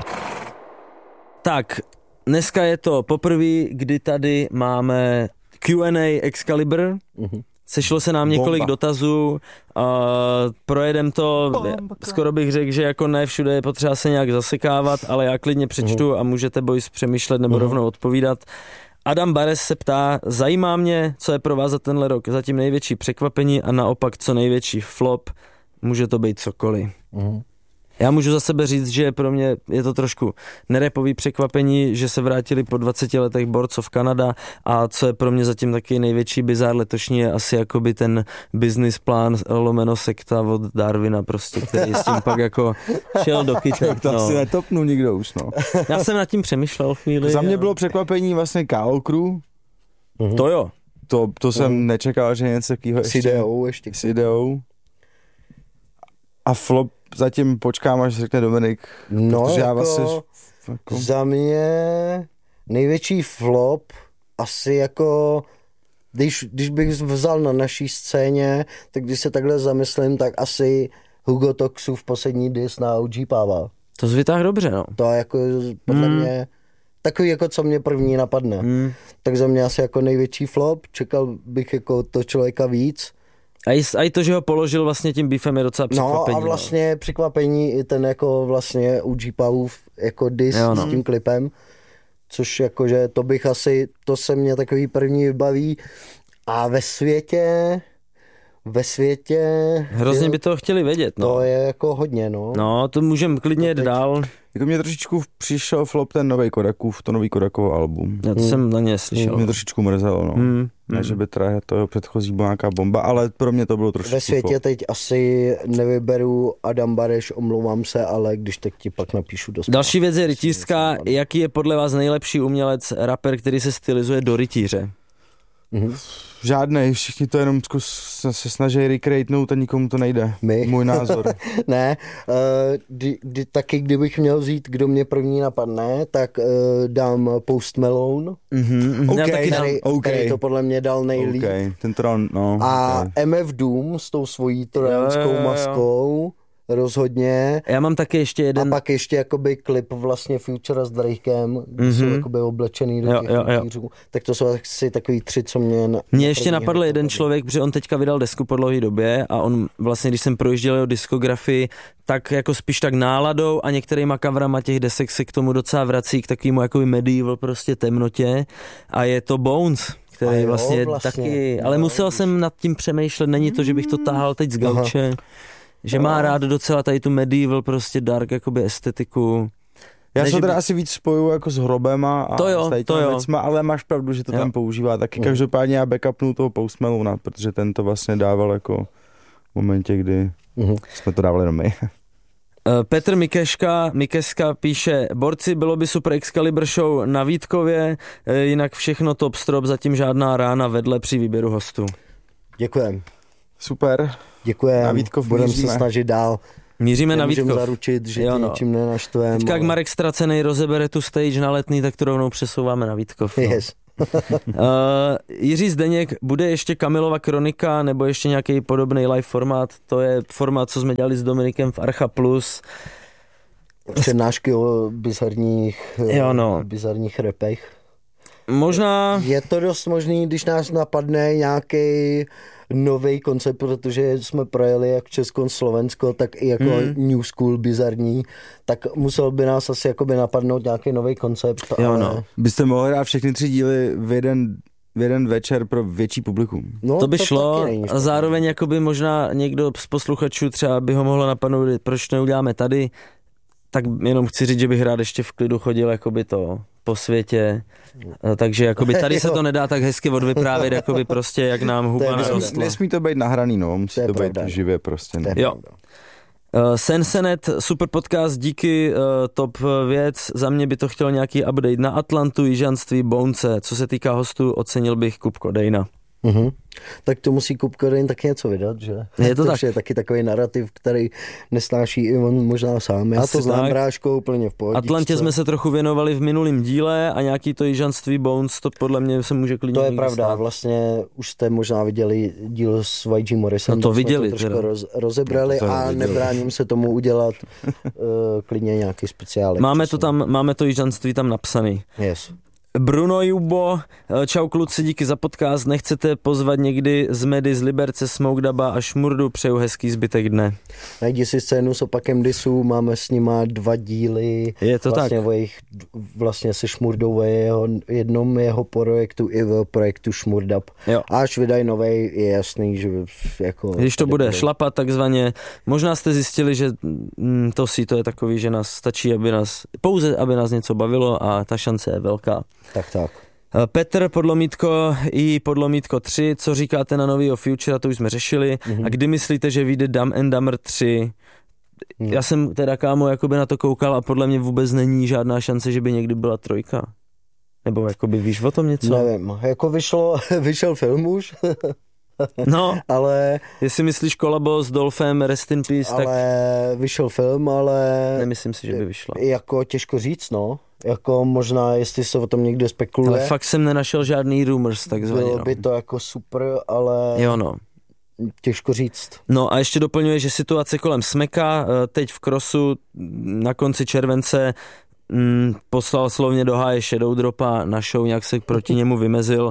S1: Tak, dneska je to poprvé, kdy tady máme Q and A Excalibur. Mm-hmm. Sešlo se nám několik Bomba. dotazů, uh, projedem to, Bomba. Skoro bych řekl, že jako ne všude je potřeba se nějak zasekávat, ale já klidně přečtu uh-huh. a můžete boys přemýšlet nebo uh-huh. rovnou odpovídat. Adam Bares se ptá, zajímá mě, co je pro vás za tenhle rok zatím největší překvapení a naopak co největší flop, může to být cokoliv. Uh-huh. Já můžu za sebe říct, že pro mě je to trošku nerepový překvapení, že se vrátili po dvaceti letech Boards of Canada a co je pro mě zatím taky největší bizár letošní je asi jakoby ten business plán lomeno sekta od Darwina prostě, který s tím pak jako šel do kytek.
S3: To
S1: no.
S3: asi netopnul nikdo už, no.
S1: Já jsem nad tím přemýšlel chvíli.
S3: Za mě
S1: a...
S3: bylo překvapení vlastně K O Crew.
S1: Mm-hmm. To jo.
S3: To, to jsem mm. nečekal, že něco takového ještě.
S2: S ideou ještě.
S3: S ideou. A flop zatím počkám, až řekne Dominik.
S2: No
S3: já
S2: jako,
S3: vlastně, jako
S2: za mě největší flop asi jako, když, když bych vzal na naší scéně, tak když se takhle zamyslím, tak asi Hugo Toxův poslední diss na O G Pava.
S1: To zvytáh dobře, no.
S2: To jako podle mm. mě takový jako co mě první napadne. Mm. Tak za mě asi jako největší flop, čekal bych jako to člověka víc.
S1: A i, a i to, že ho položil vlastně tím beefem je docela překvapení.
S2: No a vlastně no. překvapení i ten jako vlastně O G Pavův jako diss jo, no. s tím klipem, což jakože to bych asi, to se mě takový první vybaví a ve světě, ve světě...
S1: Hrozně by to chtěli vědět, no.
S2: To je jako hodně, no.
S1: No, to můžeme klidně jít dál.
S3: Jako mě trošičku přišel flop ten nový Kodakův, to nový Kodakovo album.
S1: Já to hmm. jsem na ně slyšel.
S3: Mě trošičku mrzelo, no. Hmm. Ne, že by teda to předchozí byla nějaká bomba, ale pro mě to bylo trošičku
S2: Ve světě flop. Teď asi nevyberu Adam Bareš, omlouvám se, ale když tak ti pak napíšu dost.
S1: Další věc je rytířská. Jaký je podle vás nejlepší umělec, rapper, který se stylizuje do rytíře?
S2: Mhm.
S3: Žádnej, všichni to jenom zkus, se snaží recreatenout a nikomu to nejde.
S2: My?
S3: Můj názor.
S2: Ne, uh, kdy, kdy, taky kdybych měl vzít, kdo mě první napadne, tak uh, dám Post Malone,
S1: mm-hmm.
S2: okay.
S1: taky dám,
S2: který,
S3: okay.
S2: který to podle mě dal nejlíp.
S3: Okay. Ten tron, no,
S2: a
S3: okay.
S2: M F Doom s tou svojí trojanskou maskou. Rozhodně.
S1: Já mám taky ještě jeden...
S2: A pak ještě jakoby klip vlastně Futura s Drakem, kde mm-hmm. jsou jakoby oblečený do
S1: jo,
S2: těch
S1: jo,
S2: rytířů. Tak to jsou asi takový tři, co mě... Na,
S1: Mně ještě napadl jeden napadl. člověk, protože on teďka vydal desku po dlouhé době a on vlastně, když jsem projížděl jeho diskografii, tak jako spíš tak náladou a některýma coverama těch desek se k tomu docela vrací k takovému jakoby medieval prostě temnotě a je to Bones, který jo, vlastně, vlastně taky... Ale
S2: no,
S1: musel
S2: víš.
S1: jsem nad tím přemýšlet, není to, že bych to tahal teď z gauče. Že má rád docela tady tu medieval, prostě dark jakoby estetiku.
S3: Já
S1: ne,
S3: se teda
S1: by...
S3: asi víc spojuju jako s Hrobema a
S1: to jo,
S3: s
S1: to jo.
S3: věcma, ale máš pravdu, že to jo. tam používá taky. Každopádně já backupnu toho Post Malona, protože ten to vlastně dával jako v momentě, kdy uh-huh. jsme to dávali jenom my.
S1: Petr Mikeška, Mikeska píše, borci, bylo by super Excalibur show na Vítkově, jinak všechno top strop, zatím žádná rána vedle při výběru hostů.
S2: Děkujem.
S3: Super.
S2: Děkujem, budeme se snažit dál.
S1: Míříme na Vítkov.
S2: Můžeme zaručit, že jo, no. ničím nenaštvem.
S1: Teďka jak ale... Marek Ztracenej rozebere tu stage na Letný, tak to rovnou přesouváme na Vítkov. No.
S2: Yes.
S1: uh, Jiří Zdeněk, bude ještě Kamilova kronika nebo ještě nějaký podobný live formát? To je formát, co jsme dělali s Dominikem v Archa Plus.
S2: Přednášky o bizarních,
S1: jo, no.
S2: bizarních repech.
S1: Možná...
S2: Je to dost možný, když nás napadne nějaký nový koncept, protože jsme projeli jak Česko, Slovensko, tak i jako hmm. New School bizarní, tak musel by nás asi jakoby napadnout nějaký nový koncept.
S1: Jo,
S2: ale...
S1: no.
S3: Byste mohli dát všechny tři díly v jeden, v jeden večer pro větší publikum.
S1: No, to by to šlo a zároveň jakoby možná někdo z posluchačů třeba by ho mohlo napadnout, proč neuděláme tady, tak jenom chci říct, že bych rád ještě v klidu chodil jakoby to po světě, takže jakoby tady se to nedá tak hezky odvyprávět, jakoby prostě jak nám huba narostla.
S3: Nesmí to být nahraný, no, musí to, to být živě prostě. Ne.
S1: Jo. Uh, Sensenet, super podcast, díky, uh, top věc, za mě by to chtělo nějaký update na Atlantu, jižanství, Bounce, co se týká hostů, ocenil bych Kupko Dejna.
S2: Uh-huh. Tak to musí Kupko Dejn taky něco vydat, že?
S1: Je to, to tak.
S2: Je taky takový narrativ, který nesnáší i on možná sám. Já
S1: Asi
S2: to znám
S1: tak.
S2: Bráškou úplně v pohodě.
S1: Atlantě jsme se trochu věnovali v minulém díle a nějaký to jižanství Bones, to podle mě se může klidně.
S2: To je pravda, stát. Vlastně už jste možná viděli díl s Y G Morrisem.
S1: No to viděli.
S2: To trošku roz, rozebrali no to a viděli. Nebráním se tomu udělat uh, klidně nějaký speciál.
S1: Máme to tam, máme to jižanství tam napsaný.
S2: Yes.
S1: Bruno Jubo, čau kluci, díky za podcast, nechcete pozvat někdy z Medy, z Liberce, Smoke Daba a Šmurdu, přeju hezký zbytek dne.
S2: Najdi si scénu s Opakem Disu, máme s nima dva díly.
S1: Je to
S2: vlastně
S1: tak.
S2: Jejich, vlastně se Šmurdou ve jeho, jednom jeho projektu i v projektu Šmurdab.
S1: Jo.
S2: A až vydají novej, je jasný, že jako...
S1: Když to bude šlapat takzvaně, možná jste zjistili, že mm, to si to je takový, že nás stačí, aby nás, pouze aby nás něco bavilo a ta šance je velká.
S2: Tak, tak.
S1: Petr, Podlomítko i Podlomítko tři, co říkáte na novýho Futura, to už jsme řešili. Mm-hmm. A kdy myslíte, že vyjde Dumb and Dumber tři? Mm. Já jsem teda, kámo, jakoby na to koukal a podle mě vůbec není žádná šance, že by někdy byla trojka. Nebo jakoby víš o tom něco?
S2: Nevím, jako vyšlo, vyšel film už.
S1: No,
S2: ale...
S1: Jestli myslíš kolabo s Dolphem, Rest in Peace,
S2: ale
S1: tak...
S2: vyšel film, ale...
S1: Nemyslím si, že by vyšla.
S2: Jako těžko říct, no. Jako možná, jestli se o tom někde spekuluje.
S1: Ale fakt jsem nenašel žádný rumors, takzvaně.
S2: Bylo by
S1: no.
S2: to jako super, ale...
S1: Jo, no.
S2: Těžko říct.
S1: No a ještě doplňuje, že situace kolem Smeka, teď v Crossu na konci července mm, poslal slovně do háje Shadow Dropa na show, nějak se proti němu vymezil.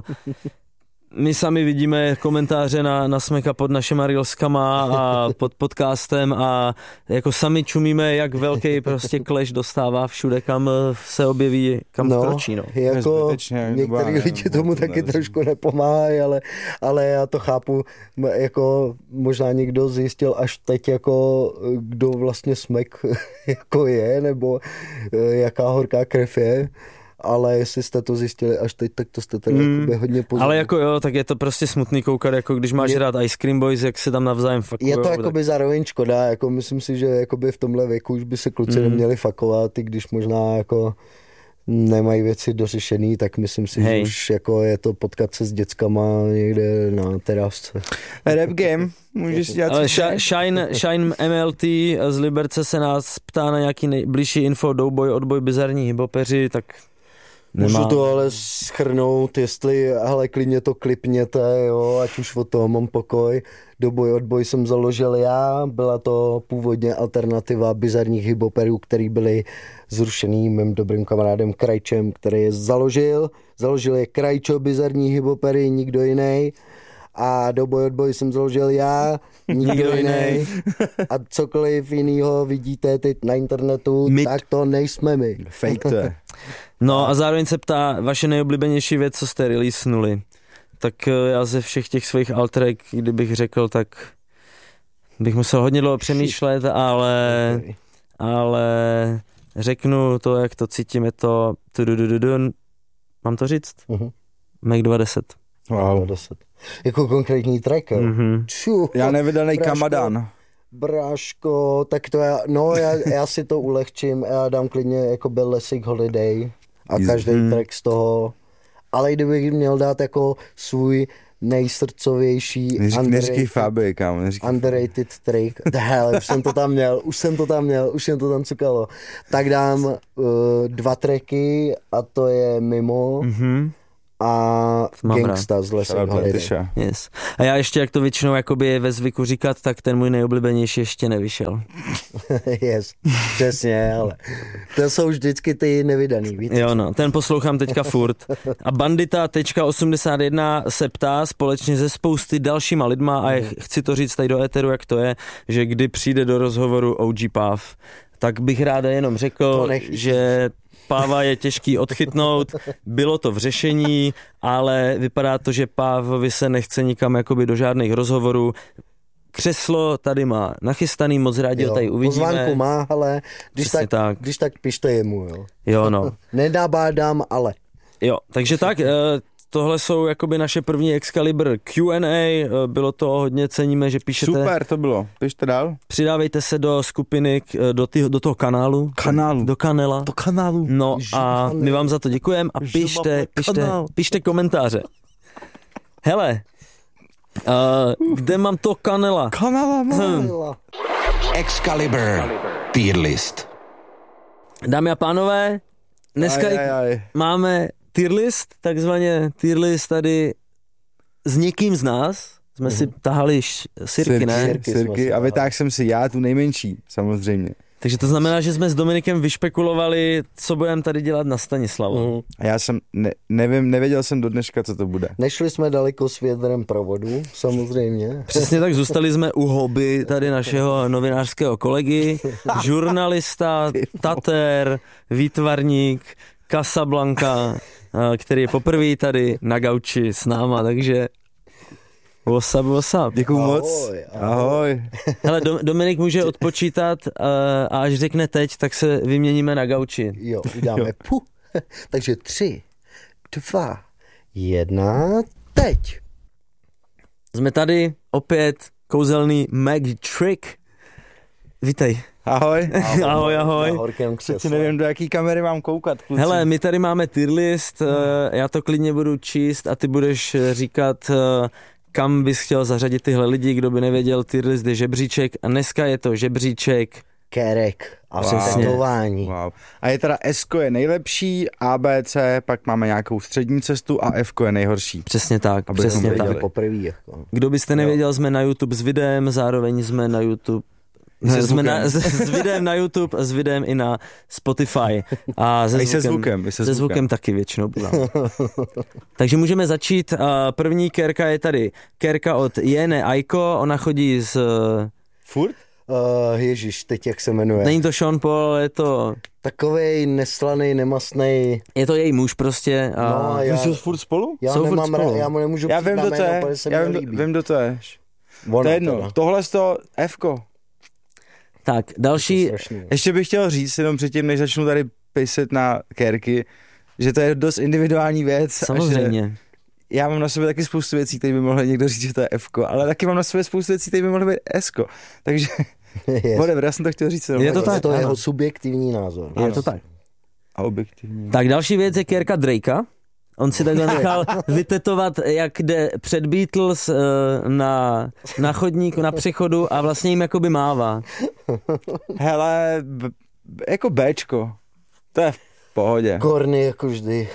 S1: My sami vidíme komentáře na, na Smeka pod našima reelskama a pod podcastem a jako sami čumíme, jak velký prostě clash dostává všude, kam se objeví, kam
S2: no,
S1: vkročí. No,
S2: jako některý lidi tomu taky trošku nepomáhají, ale, ale já to chápu, jako možná někdo zjistil až teď, jako kdo vlastně Smek jako je, nebo jaká horká krev je. Ale jestli jste to zjistili až teď, tak to jste teda mm, hodně pozorní.
S1: Ale jako jo, tak je to prostě smutný koukat, jako když máš je, rád Ice Cream Boys, jak se tam navzájem fakujou.
S2: Je to jakoby tak... zároveň škoda, jako myslím si, že jakoby v tomhle věku už by se kluci mm. neměli fakovat, i když možná jako nemají věci dořešený, tak myslím si, Hej. že už jako je to potkat se s dětskama někde na terasce.
S3: Rap game, můžeš dělat.
S1: Ale Shine, Shine M L T z Liberce se nás ptá na nějaký nejbližší info, Doughboy, Odboj, bizarní hybopeři, tak
S2: Nemá. Můžu to ale schrnout, jestli, hele, klidně to klipněte, jo, ať už od toho mám pokoj. Doboj odboj jsem založil já, byla to původně alternativa bizarních hyboperů, který byly zrušený mým dobrým kamarádem Krajčem, který je založil. Založil je Krajčo, bizarní hybopery, nikdo jiný. A Doboj odboj jsem založil já, nikdo jiný. A cokoliv jinýho vidíte teď na internetu, my... tak to nejsme my.
S3: Fake to je.
S1: No a zároveň se ptá, vaše nejoblíbenější věc, co jste releasenuli. Tak já ze všech těch svých alterek, kdybych řekl, tak bych musel hodně dlouho přemýšlet, ale, ale řeknu to, jak to cítím, je to tududududun. Mám to říct?
S2: Uh-huh.
S1: Mac dva deset.
S3: Wow.
S2: deset. Jako konkrétní track, jo?
S1: Mm-hmm.
S2: Ču,
S3: Já nevydanej
S2: Bráško.
S3: Kamadan.
S2: Bráško, tak to já, no já, já si to ulehčím, já dám klidně jako byl Lessig Holiday a každý
S1: Mm.
S2: track z toho, ale kdybych měl dát jako svůj nejsrdcovější
S3: Neříkej
S2: underrated,
S3: Fabi, kámo. Neříkej.
S2: underrated track, hele, už jsem to tam měl, už jsem to tam měl, už jsem to tam cukalo, tak dám uh, dva tracky a to je Mimo
S1: Mm-hmm.
S2: a
S1: Mám
S2: Gangsta z Lessig
S3: Shout out
S2: Holiday.
S3: Letyša.
S1: Yes. A já ještě, jak to většinou jakoby je ve zvyku říkat, tak ten můj nejoblíbenější ještě nevyšel.
S2: Yes, přesně, ale to jsou vždycky ty nevydaný, víte?
S1: Jo no, ten poslouchám teďka furt. A Bandita osmdesát jedna se ptá společně se spousty dalšíma lidma a já chci to říct tady do éteru, jak to je, že kdy přijde do rozhovoru O G Pav, tak bych ráda jenom řekl, že Páva je těžký odchytnout, bylo to v řešení, ale vypadá to, že Pávovi se nechce nikam jakoby do žádných rozhovorů. Křeslo tady má nachystaný, moc rádi ho tady uvidíme.
S2: Pozvánku má, ale když tak,
S1: tak.
S2: když tak pište jemu, jo.
S1: Jo no.
S2: Nedabádám, ale.
S1: Jo, takže tak, tohle jsou jakoby naše první Excalibur Q and A, bylo to hodně, ceníme, že píšete.
S3: Super, to bylo. Pište dál.
S1: Přidávejte se do skupiny, do, ty, do toho kanálu.
S3: Kanálu.
S1: Do kanela.
S3: Do kanálu.
S1: No a my vám za to děkujeme a pište, pište, pište komentáře. Hele, uh, kde mám to kanela?
S3: Kanala,
S1: Hm.
S4: Excalibur Tier List.
S1: Dámy a pánové, dneska
S3: Aj, aj, aj.
S1: máme tier list, takzvaně tier list tady s někým z nás. Jsme si tahali š- sirky, ne?
S2: Sirky.
S3: Sirky a vytáhl jsem si já tu nejmenší, samozřejmě.
S1: Takže to znamená, že jsme s Dominikem vyšpekulovali, co budeme tady dělat na Stanislavu.
S2: Mhm.
S3: A já jsem, ne, nevím, nevěděl jsem do dneška, co to bude.
S2: Nešli jsme daleko s vědrem provodu, samozřejmě.
S1: Přesně tak, zůstali jsme u hobby tady našeho novinářského kolegy, žurnalista, tater, výtvarník, Casablanca, který je poprvé tady na gauči s náma, takže what's up, what's up.
S3: Děkuju
S2: Ahoj,
S3: moc.
S2: ahoj.
S3: Ahoj.
S1: Hele, Dom- Dominik může odpočítat uh, a až řekne teď, tak se vyměníme na gauči.
S2: Jo, uděláme puh. Takže tři, dva, jedna, teď.
S1: Jsme tady opět, kouzelný Mag Trick. Vítej.
S3: Ahoj.
S1: Ahoj,
S2: Na
S1: ahoj.
S2: horkém
S3: Přeci
S2: křesle.
S3: nevím, do jaký kamery mám koukat, kluci.
S1: Hele, my tady máme tier list, uh, já to klidně budu číst a ty budeš říkat, uh, kam bys chtěl zařadit tyhle lidi, kdo by nevěděl, tier list je žebříček a dneska je to žebříček.
S2: Kerek a
S1: Přesně.
S2: tetování.
S3: Wow. A je teda S je nejlepší, A, B, C, pak máme nějakou střední cestu a F je nejhorší.
S1: Přesně tak,
S3: Abychom
S1: přesně
S3: věděli.
S1: tak.
S2: Poprvé. Jako.
S1: Kdo byste nevěděl, jsme na YouTube s videem, zároveň jsme na YouTube
S3: Se
S1: jsme na,
S3: zvukem.
S1: s, s videem na YouTube a s videem i na Spotify. A, se
S3: A i se zvukem. I
S1: Se
S3: se zvukem.
S1: zvukem taky většinou bývá. Takže můžeme začít. První kérka je tady. Kérka od Jene Aiko, ona chodí z...
S3: Furt?
S2: Uh, ježiš, teď jak se jmenuje.
S1: Není to Sean Paul, ale je to...
S2: Takovej neslaný, nemastný.
S1: Je to její muž prostě. A...
S2: No,
S3: Já...
S2: já,
S3: Jsou furt spolu?
S2: já
S1: jsou furt
S2: nemám
S1: spolu.
S2: ra- já mu nemůžu
S3: Já
S2: přijít
S3: vím,
S2: na
S3: kdo to
S2: jméno,
S3: je.
S2: protože se
S3: Já
S2: mi
S3: vím,
S2: nelíbí.
S3: vím, kdo to je.
S2: Ono
S3: To je jedno.
S2: teda.
S3: Tohle z toho F-ko.
S1: Tak, další...
S2: Strašný.
S3: Ještě bych chtěl říct, jenom předtím, než začnu tady pisit na kérky, že to je dost individuální věc. a že
S1: Samozřejmě.
S3: Já mám na sobě taky spoustu věcí, které by mohli někdo říct, že to je F-ko, ale taky mám na sobě spoustu věcí, které by mohly být S-ko. Takže,
S2: Yes.
S3: whatever, já jsem to chtěl říct. jenom
S1: Je to
S3: takhle.
S1: tak,
S2: To je
S1: ano.
S2: jeho subjektivní názor.
S1: Je to tak.
S3: A objektivní.
S1: Tak další věc je kérka Drakea. On si takhle nechal vytetovat, jak jde před Beatles uh, na, na chodníku, na přechodu a vlastně jim jakoby mává.
S3: Hele, b- b- jako Bčko. To je v pohodě.
S2: Korny jako vždy.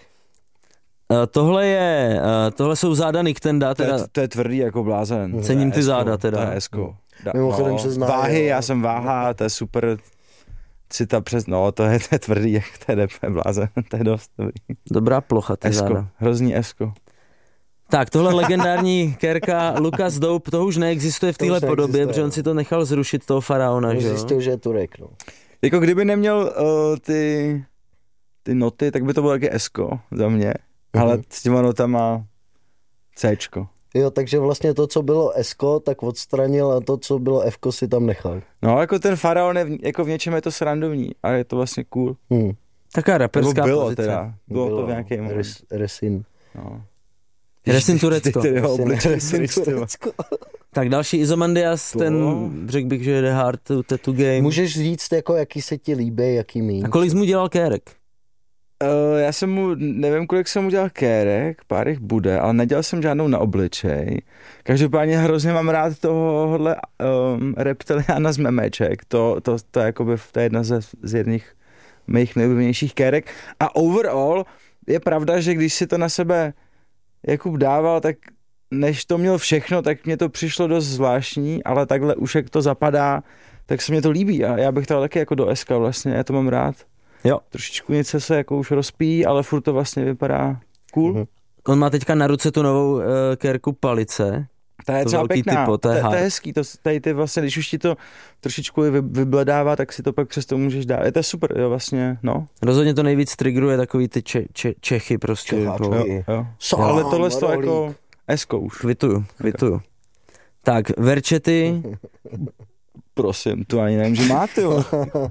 S1: Uh, tohle je, uh, tohle jsou záda Nicktenda,
S3: To je,
S1: teda
S3: to je tvrdý jako blázen.
S1: Cením
S3: To
S1: ty
S3: je
S1: záda
S3: S-ko,
S1: teda.
S3: To je S-ko. Da-
S2: Mimochodem se zná,
S3: váhy,
S2: jo.
S3: já jsem váha, to je super. Cita přes, no to je, to je tvrdý, jak to je D P blázen, to je dost dobrý.
S1: dobrá plocha ty
S3: S-ko,
S1: záda.
S3: hrozný S-ko.
S1: Tak, tohle legendární kérka Lucas Dope, to už neexistuje v
S2: To už
S1: téhle podobě,
S2: neexistuje,
S1: protože on
S2: no.
S1: si to nechal zrušit, toho faraona, že jo?
S2: Zjistil, že je Turek, no.
S3: Jako kdyby neměl uh, ty, ty noty, tak by to bylo taky S-ko za mě, ale s těma notama Cčko.
S2: Jo, takže vlastně to, co bylo S-ko, tak odstranil a to, co bylo F-ko, si tam nechal.
S3: No, jako ten faraon, je v, jako v něčem je to srandovní a je to vlastně cool.
S2: Hmm.
S1: Taká raperská
S3: bylo
S1: pozice.
S3: teda, bylo, bylo to v nějakém moment.
S2: Res, resin.
S3: No.
S1: Resin Turecko.
S2: Resin Turecko.
S1: Tak další Izomandias,
S3: To.
S1: ten řekl bych, že jede hard to tattoo game.
S2: Můžeš říct, jako, jaký se ti líbí, jaký míň.
S1: A kolik jsi mu dělal kérek?
S3: Uh, já jsem mu, nevím, kolik jsem mu dělal kérek, pár jich bude, ale nedělal jsem žádnou na obličej. Každopádně hrozně mám rád tohohle um, reptiliána z memeček. To, to, to, jakoby, to je jedna ze, z jedných mých nejoblíbenějších kérek. A overall je pravda, že když si to na sebe Jakub dával, tak než to měl všechno, tak mě to přišlo dost zvláštní, ale takhle už jak to zapadá, tak se mě to líbí a já bych to taky jako do S K vlastně, já to mám rád.
S1: Jo.
S3: Trošičku něco se jako už rozpíjí, ale furt to vlastně vypadá cool.
S2: Mhm.
S1: On má teďka na ruce tu novou uh, kérku Palice.
S3: To je
S1: To
S3: třeba
S1: velký
S3: pěkná,
S1: typo, to je
S3: to, to
S1: hard.
S3: je hezký, to, tady ty vlastně, když už ti to trošičku vy, vybledává, tak si to pak přes to můžeš dát. Je to super, jo, vlastně, no.
S1: Rozhodně to nejvíc triggeruje takový ty če, če, Čechy prostě.
S2: Čecháčky.
S1: No.
S3: Jo, jo.
S2: Sám,
S3: Ale tohle to
S2: rolík.
S3: jako S-ko už.
S1: Kvituju, kvituju. Tak, Verčety,
S3: Prosím, tu ani nevím, že má, ty jo.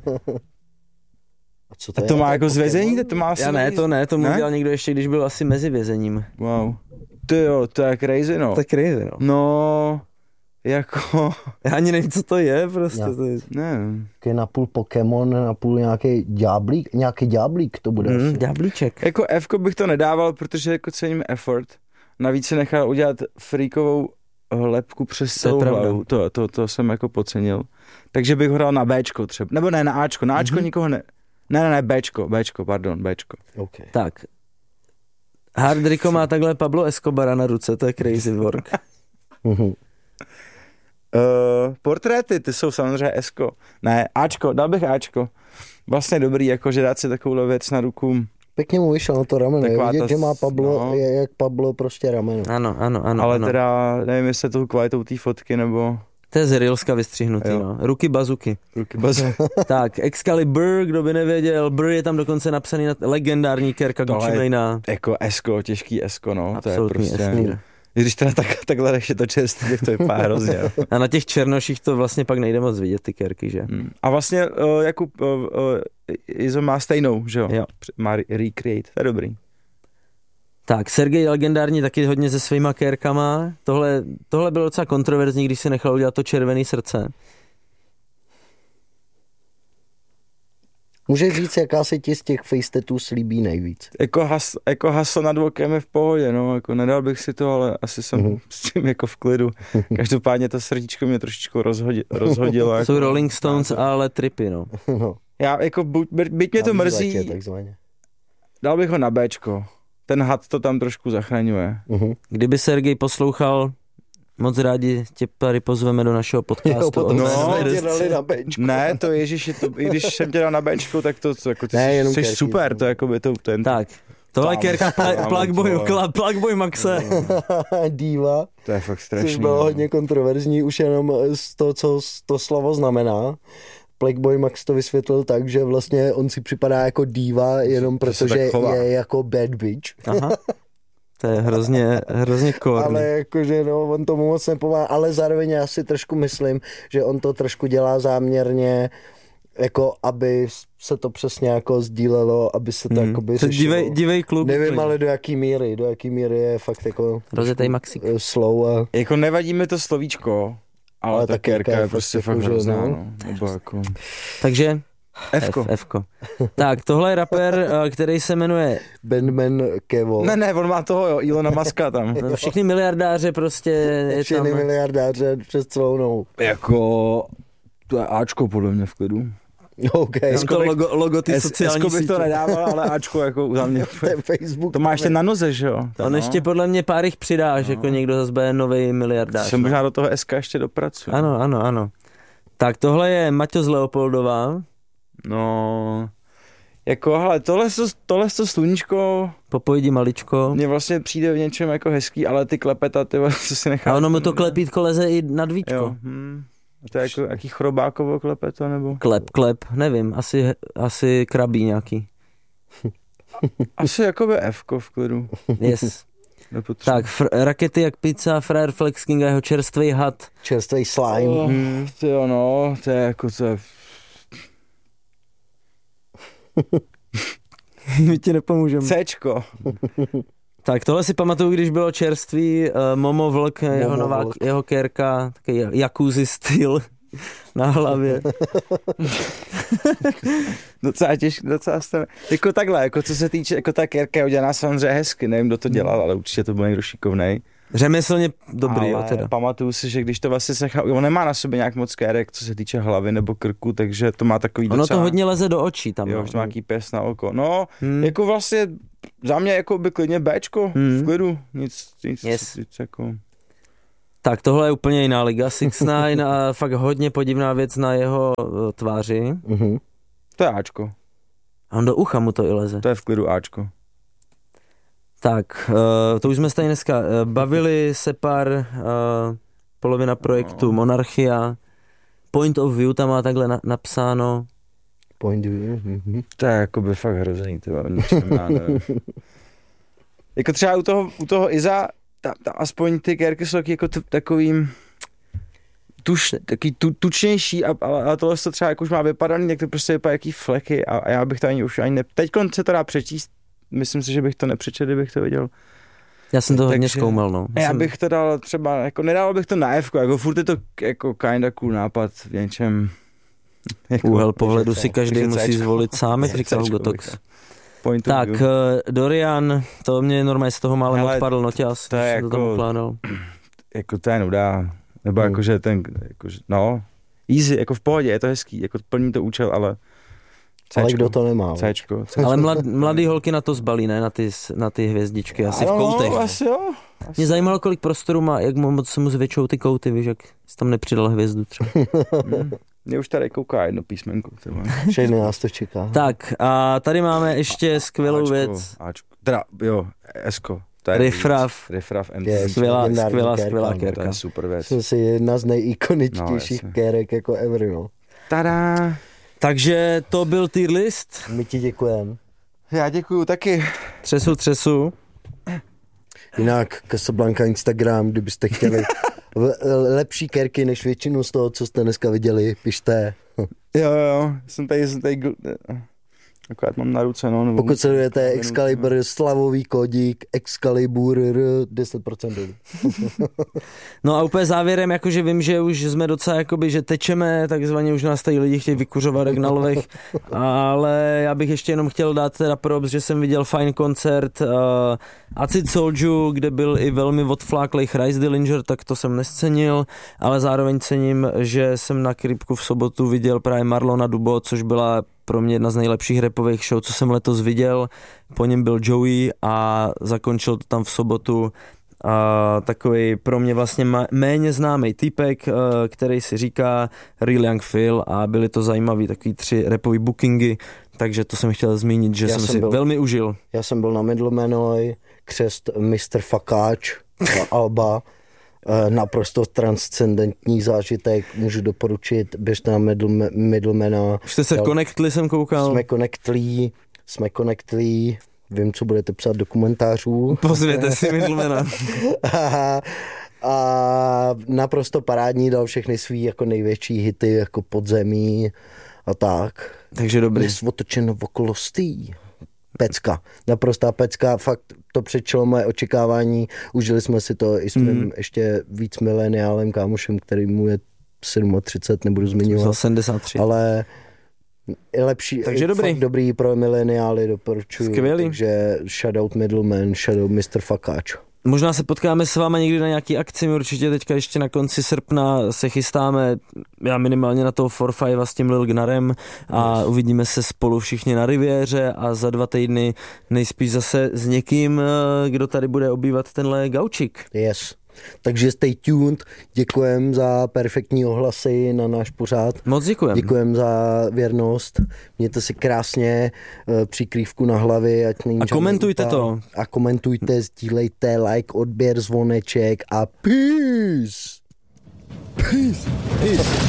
S2: A co to
S3: A to
S2: je?
S3: má jako
S2: Pokémon?
S3: zvězení, to má asi...
S1: já ne, to ne, to mu
S3: Ne?
S1: dělal někdo ještě, když byl asi mezi vězením.
S3: Wow. Ty jo, to je crazy, no.
S1: To je crazy, no.
S3: No, jako,
S1: Já ani nevím, co to je, prostě.
S2: Já.
S1: To je...
S3: nevím.
S2: Je napůl Pokémon, napůl nějaký ďáblík, nějaký ďáblík to bude.
S1: Mm,
S2: asi.
S1: ďáblíček.
S3: Jako F-ko bych to nedával, protože jako cením effort. Navíc si nechal udělat freakovou lepku přes
S1: To je
S3: celou
S1: pravda.
S3: hlavu. To, to, to jsem jako podcenil. Takže bych ho dal na Bčko třeba. Nebo ne, na Ačko. Na Ačko mm-hmm. nikoho ne... Ne, ne, ne, Bčko, Bčko, pardon, Bčko.
S2: Okay.
S1: Tak. Hard Rico má takhle Pablo Escobara na ruce, to je crazy work.
S2: Mhm.
S3: Uh, portréty, ty jsou samozřejmě Esko. Ne, Ačko, dal bych Ačko. Vlastně dobrý, jakože dát si takovou věc na ruku.
S2: Pěkně mu vyšel na to rameno. Je
S3: Taková
S2: vidět,
S3: ta
S2: že má
S3: s-
S2: Pablo,
S3: no.
S2: je jak Pablo prostě rameno.
S1: Ano, ano, ano.
S3: Ale
S1: ano.
S3: teda, nevím, jestli je to kvalitou té fotky, nebo
S1: To je z Reelska vystřihnutý,
S3: Jo.
S1: no. Ruky bazuky.
S3: ruky bazu.
S1: Tak, Excalibur, kdo by nevěděl, Brr je tam dokonce napsaný na legendární kerka
S3: Tohle
S1: Gucci
S3: je-
S1: Mane'a.
S3: Jako Esko, těžký Esko, no.
S1: Absolutní
S3: to je prostě...
S1: esmír.
S3: I když teda tak, takhle než je to čerstvý, tak to vypadá hrozně. jo.
S1: A na těch černoších to vlastně pak nejde moc vidět, ty kerky, že?
S3: Hmm. A vlastně uh, Jakub uh, uh, Izo má stejnou, že jo?
S1: Jo.
S3: Má re- recreate, to je dobrý.
S1: Tak, Sergej legendární taky hodně se svýma kérkama. Tohle, tohle bylo docela kontroverzní, když si nechal udělat to červený srdce.
S2: Můžeš říct, jaká se ti z těch face tattoo slíbí nejvíc?
S3: Jako, has, jako hasl nad vokem je v pohodě, no, jako nedal bych si to, ale asi jsem
S2: Mhm.
S3: mm-hmm. s tím jako v klidu. Každopádně to srdíčko mě trošičku rozhodilo. rozhodilo
S1: To
S3: jako,
S1: jsou Rolling Stones, ale tripy, no.
S2: No,
S3: Já jako, buď, byť mě to
S2: na
S3: mrzí,
S2: výletě, takzvaně.
S3: dal bych ho na Bčko. Ten had to tam trošku zachraňuje.
S2: Mhm.
S1: Kdyby Sergej poslouchal, moc rádi tě tady pozveme do našeho
S2: Jo,
S1: podcastu.
S2: potom
S3: No.
S2: jsme tě dali na benčku.
S3: Ne, to ježiši, to, i když jsem tě dal na Bčko, tak to, to jako ty
S2: Ne,
S3: ne,
S2: jenom
S3: jsi
S2: kérky,
S3: super,
S2: no.
S3: to jako by to ten...
S1: Tak, tohle
S3: Tam,
S1: kerka
S3: tam,
S1: pla- Plugboy,
S3: vole.
S1: kla- Plugboy Maxe.
S2: Diva,
S3: To je fakt
S2: což
S3: strašný.
S2: bylo
S3: no.
S2: hodně kontroverzní už jenom z toho, co to slovo znamená. Playboy Max to vysvětlil tak, že vlastně on si připadá jako diva, jenom
S3: To se
S2: protože
S3: tak chová.
S2: je jako bad bitch.
S1: Aha. To je hrozně, hrozně korný.
S2: Ale jakože no, on tomu moc nepomáhá, ale zároveň já si trošku myslím, že on to trošku dělá záměrně, jako aby se to přesně jako sdílelo, aby se to
S1: Hmm.
S2: jakoby
S1: To
S2: řešilo.
S1: divej, divej kluk.
S2: Nevím,
S1: úplně.
S2: ale do jaký míry, do jaký míry je fakt jako
S1: Rozjetej Maxík.
S2: eh, slow a
S3: Jako nevadí mi to slovíčko, ale,
S2: Ale
S3: ta
S2: ta
S3: kérka
S2: kérka
S3: je
S2: je
S3: prostě
S2: fakt
S3: fakt
S2: jako, že
S3: hrozná,
S2: no.
S3: no. Nebo jako...
S1: Takže
S3: Fko.
S1: F, Fko. Tak, tohle je rapper, eh, který se jmenuje
S2: Bandman Kevo.
S3: Ne, ne, on má toho, jo, Ilona Muska tam.
S1: Všichni miliardáře prostě je
S2: Všechny
S1: tam.
S2: miliardáře přes celou nohu.
S3: Jako... To je Ačko podle mě v klidu.
S2: OK,
S1: Tam to logo, logo ty
S3: S-
S1: sociální
S3: Esko bych to
S1: sítě.
S3: nedával, ale Ačko jako za mě.
S2: to je Facebook.
S3: To máš ten na noze, že jo?
S1: On
S3: no.
S1: ještě podle mě pár jich přidáš, jako někdo zase bude novej miliardář.
S3: Se možná do toho S K ještě dopracuju.
S1: Ano, ano, ano. Tak tohle je Maťo z Leopoldova.
S3: No... Jako, hele, tohle, to, tohle to sluníčko
S1: Popojdi maličko.
S3: mně vlastně přijde v něčem jako hezký, ale ty klepeta, ty vole, co si nechá.
S1: A ono mu to klepítko leze i nad víčko.
S3: Jo. Hm. A to je jako jaký chrobákovo klepeto, nebo?
S1: Klep, klep, nevím, asi, asi krabí nějaký.
S3: Asi jakoby Fko v klidu.
S1: Yes.
S3: nepotřebuji.
S1: Tak, fr- rakety jak pizza, Frajer Flex King a jeho čerstvý had.
S2: Čerstvý slime.
S3: Oh, hmm. To jo, no, to je jako to je...
S1: My ti nepomůžeme.
S3: Cčko.
S1: Tak tohle si pamatuju, když bylo čerstvý, uh, Momo Vlk, Momo jeho nová, Vlk. Jeho kérka, takový jacuzzi styl na hlavě.
S3: docela těžké, docela stavě. Jako takhle, jako co se týče, jako ta kérka je udělaná samozřejmě hezky, nevím, kdo to dělal, ale určitě to byl někdo šikovnej.
S1: Řemeslně dobrý,
S3: ale
S1: jo, teda.
S3: Pamatuju si, že když to vlastně se nechá, on nemá na sobě nějak moc kérek, co se týče hlavy nebo krku, takže to má takový
S1: ono
S3: docela...
S1: to hodně leze do očí tam.
S3: Jo,
S1: no.
S3: že to má jaký pěs na oko. No,
S1: hmm.
S3: jako vlastně za mě jako by klidně Bčko,
S1: hmm.
S3: v klidu, nic, nic,
S1: yes.
S3: nic jako...
S1: Tak tohle je úplně jiná liga, six nine a fakt hodně podivná věc na jeho uh, tváři.
S2: Mm-hmm.
S3: To je Ačko.
S1: A on do ucha mu to i leze.
S3: To je v klidu Ačko.
S1: Tak, uh, to už jsme se tady dneska uh, bavili, Separ, uh, polovina projektu, no. Monarchia, Point of View tam má takhle na, napsáno.
S2: Point of View, mm-hmm.
S3: To je jako by fakt hrozný, to nic nemá, nevím. Jako třeba u toho, u toho Iza, ta, ta, aspoň ty kérky jsou jako t- takovým tuš, takový tu, tučnější, a, ale, ale tohle to třeba jako už má vypadaný, jak to prostě vypadá jaký fleky a, a já bych to ani už ani ne... Teďkon se to dá přečíst, myslím si, že bych to nepřečetl, kdybych to viděl.
S1: Já jsem to
S3: Takže,
S1: hodně zkoumal, no.
S3: Já, já
S1: jsem...
S3: bych to dal třeba, jako nedal bych to na F-ko, jako furt je to jako kinda cool nápad v něčem.
S1: Jako, úhel pohledu si každý musí zvolit sám, jak říkal Hugo Tox. Tak, uh, Dorian, to mě normálně z toho málem Hele, odpadl noťas,
S3: to je jako,
S1: to tam ukládal.
S3: Jako to je nuda, nebo hmm. jakože ten, jakože, no, easy, jako v pohodě, je to hezký, jako plní to účel, ale
S2: Cčko, ale kdo to nemá.
S3: Cčko, Cčko.
S1: Ale mlad, mladý holky na to zbalí, ne, na ty, na ty hvězdičky, asi
S3: ano,
S1: v koutech.
S3: No, asi jo. Asi.
S1: Mě zajímalo, kolik prostoru má, jak moc se mu zvětšou ty kouty, víš, jak jsi tam nepřidal hvězdu třeba.
S3: hmm. Mě už tady kouká jedno písmenko.
S2: Všechny nás to čeká.
S1: Tak a tady máme ještě skvělou
S3: Ačko,
S1: věc.
S3: Ačko. Teda, jo, Esko.
S1: Riffraff.
S3: Riffraff M C.
S1: Je, skvělá, skvělá, skvělá kérka.
S3: To je super věc.
S2: Jsem si jedna z nejikoničtějších no, kérek jako ever, no.
S3: Tada.
S1: Takže to byl tier list.
S2: My ti děkujeme.
S3: Já děkuju taky.
S1: Třesu, třesu.
S2: Jinak Casablanca Instagram, kdybyste chtěli lepší kérky než většinu z toho, co jste dneska viděli, pište.
S3: Jo, jo, jsem tady, jsem tady, akorát mám na ruce, no. Nebo
S2: pokud sledujete Excalibur, no. Slavový kódík, Excalibur, deset procent.
S1: No a úplně závěrem, jakože vím, že už jsme docela jakoby, že tečeme, takzvaně už nás tady lidi chtějí vykuřovat jak na lovech, ale já bych ještě jenom chtěl dát teda props, že jsem viděl fajn koncert uh, Acid Soldier, kde byl i velmi odfláklej Chris Dillinger, tak to jsem nescenil, ale zároveň cením, že jsem na Kripku v sobotu viděl právě Marlona Dubo, což byla pro mě jedna z nejlepších rapových show, co jsem letos viděl. Po něm byl Joey a zakončil to tam v sobotu a takový pro mě vlastně méně známý týpek, který si říká Real Young Phil a byly to zajímavý takový tři rapový bookingy, takže to jsem chtěl zmínit, že já jsem, jsem si byl, velmi užil.
S2: Já jsem byl na Middlemanoj, křest mister Fakáč, Alba, naprosto transcendentní zážitek, můžu doporučit, běžte na Middle, Middlemana.
S1: Už jste se connectli, jsem koukal.
S2: Jsme connectlí, jsme connectlí, vím, co budete psát do komentářů.
S1: Pozvěte si Middlemana.
S2: a, a naprosto parádní, dal všechny svý jako největší hity, jako Podzemí a tak.
S1: Takže dobrý.
S2: Dnes otočeno okolo stý. Pecka, naprostá pecka, fakt to předčilo moje očekávání, užili jsme si to i s mým mm. ještě víc mileniálem kámošem, který mu je třicet sedm, nebudu zmiňovat.
S1: sedmdesát tři.
S2: Ale je lepší,
S1: takže dobrý.
S2: Fakt dobrý pro mileniály, doporučuji.
S1: Skvělý.
S2: Takže shoutout Middleman, shoutout mister Fakáč.
S1: Možná se potkáme s váma někdy na nějaký akci, my určitě teďka ještě na konci srpna se chystáme, já minimálně na toho four five s tím Lil Gnarem a yes. Uvidíme se spolu všichni na Riviéře a za dva týdny nejspíš zase s někým, kdo tady bude obývat tenhle gaučík.
S2: Yes. Takže stay tuned, děkujem za perfektní ohlasy na náš pořád.
S1: Moc děkujem.
S2: Děkujem za věrnost, mějte si krásně přikrývku na hlavě. Ať není
S1: a komentujte
S2: úpal.
S1: to.
S2: A komentujte, sdílejte, like, odběr, zvoneček a peace!
S1: Peace! Peace!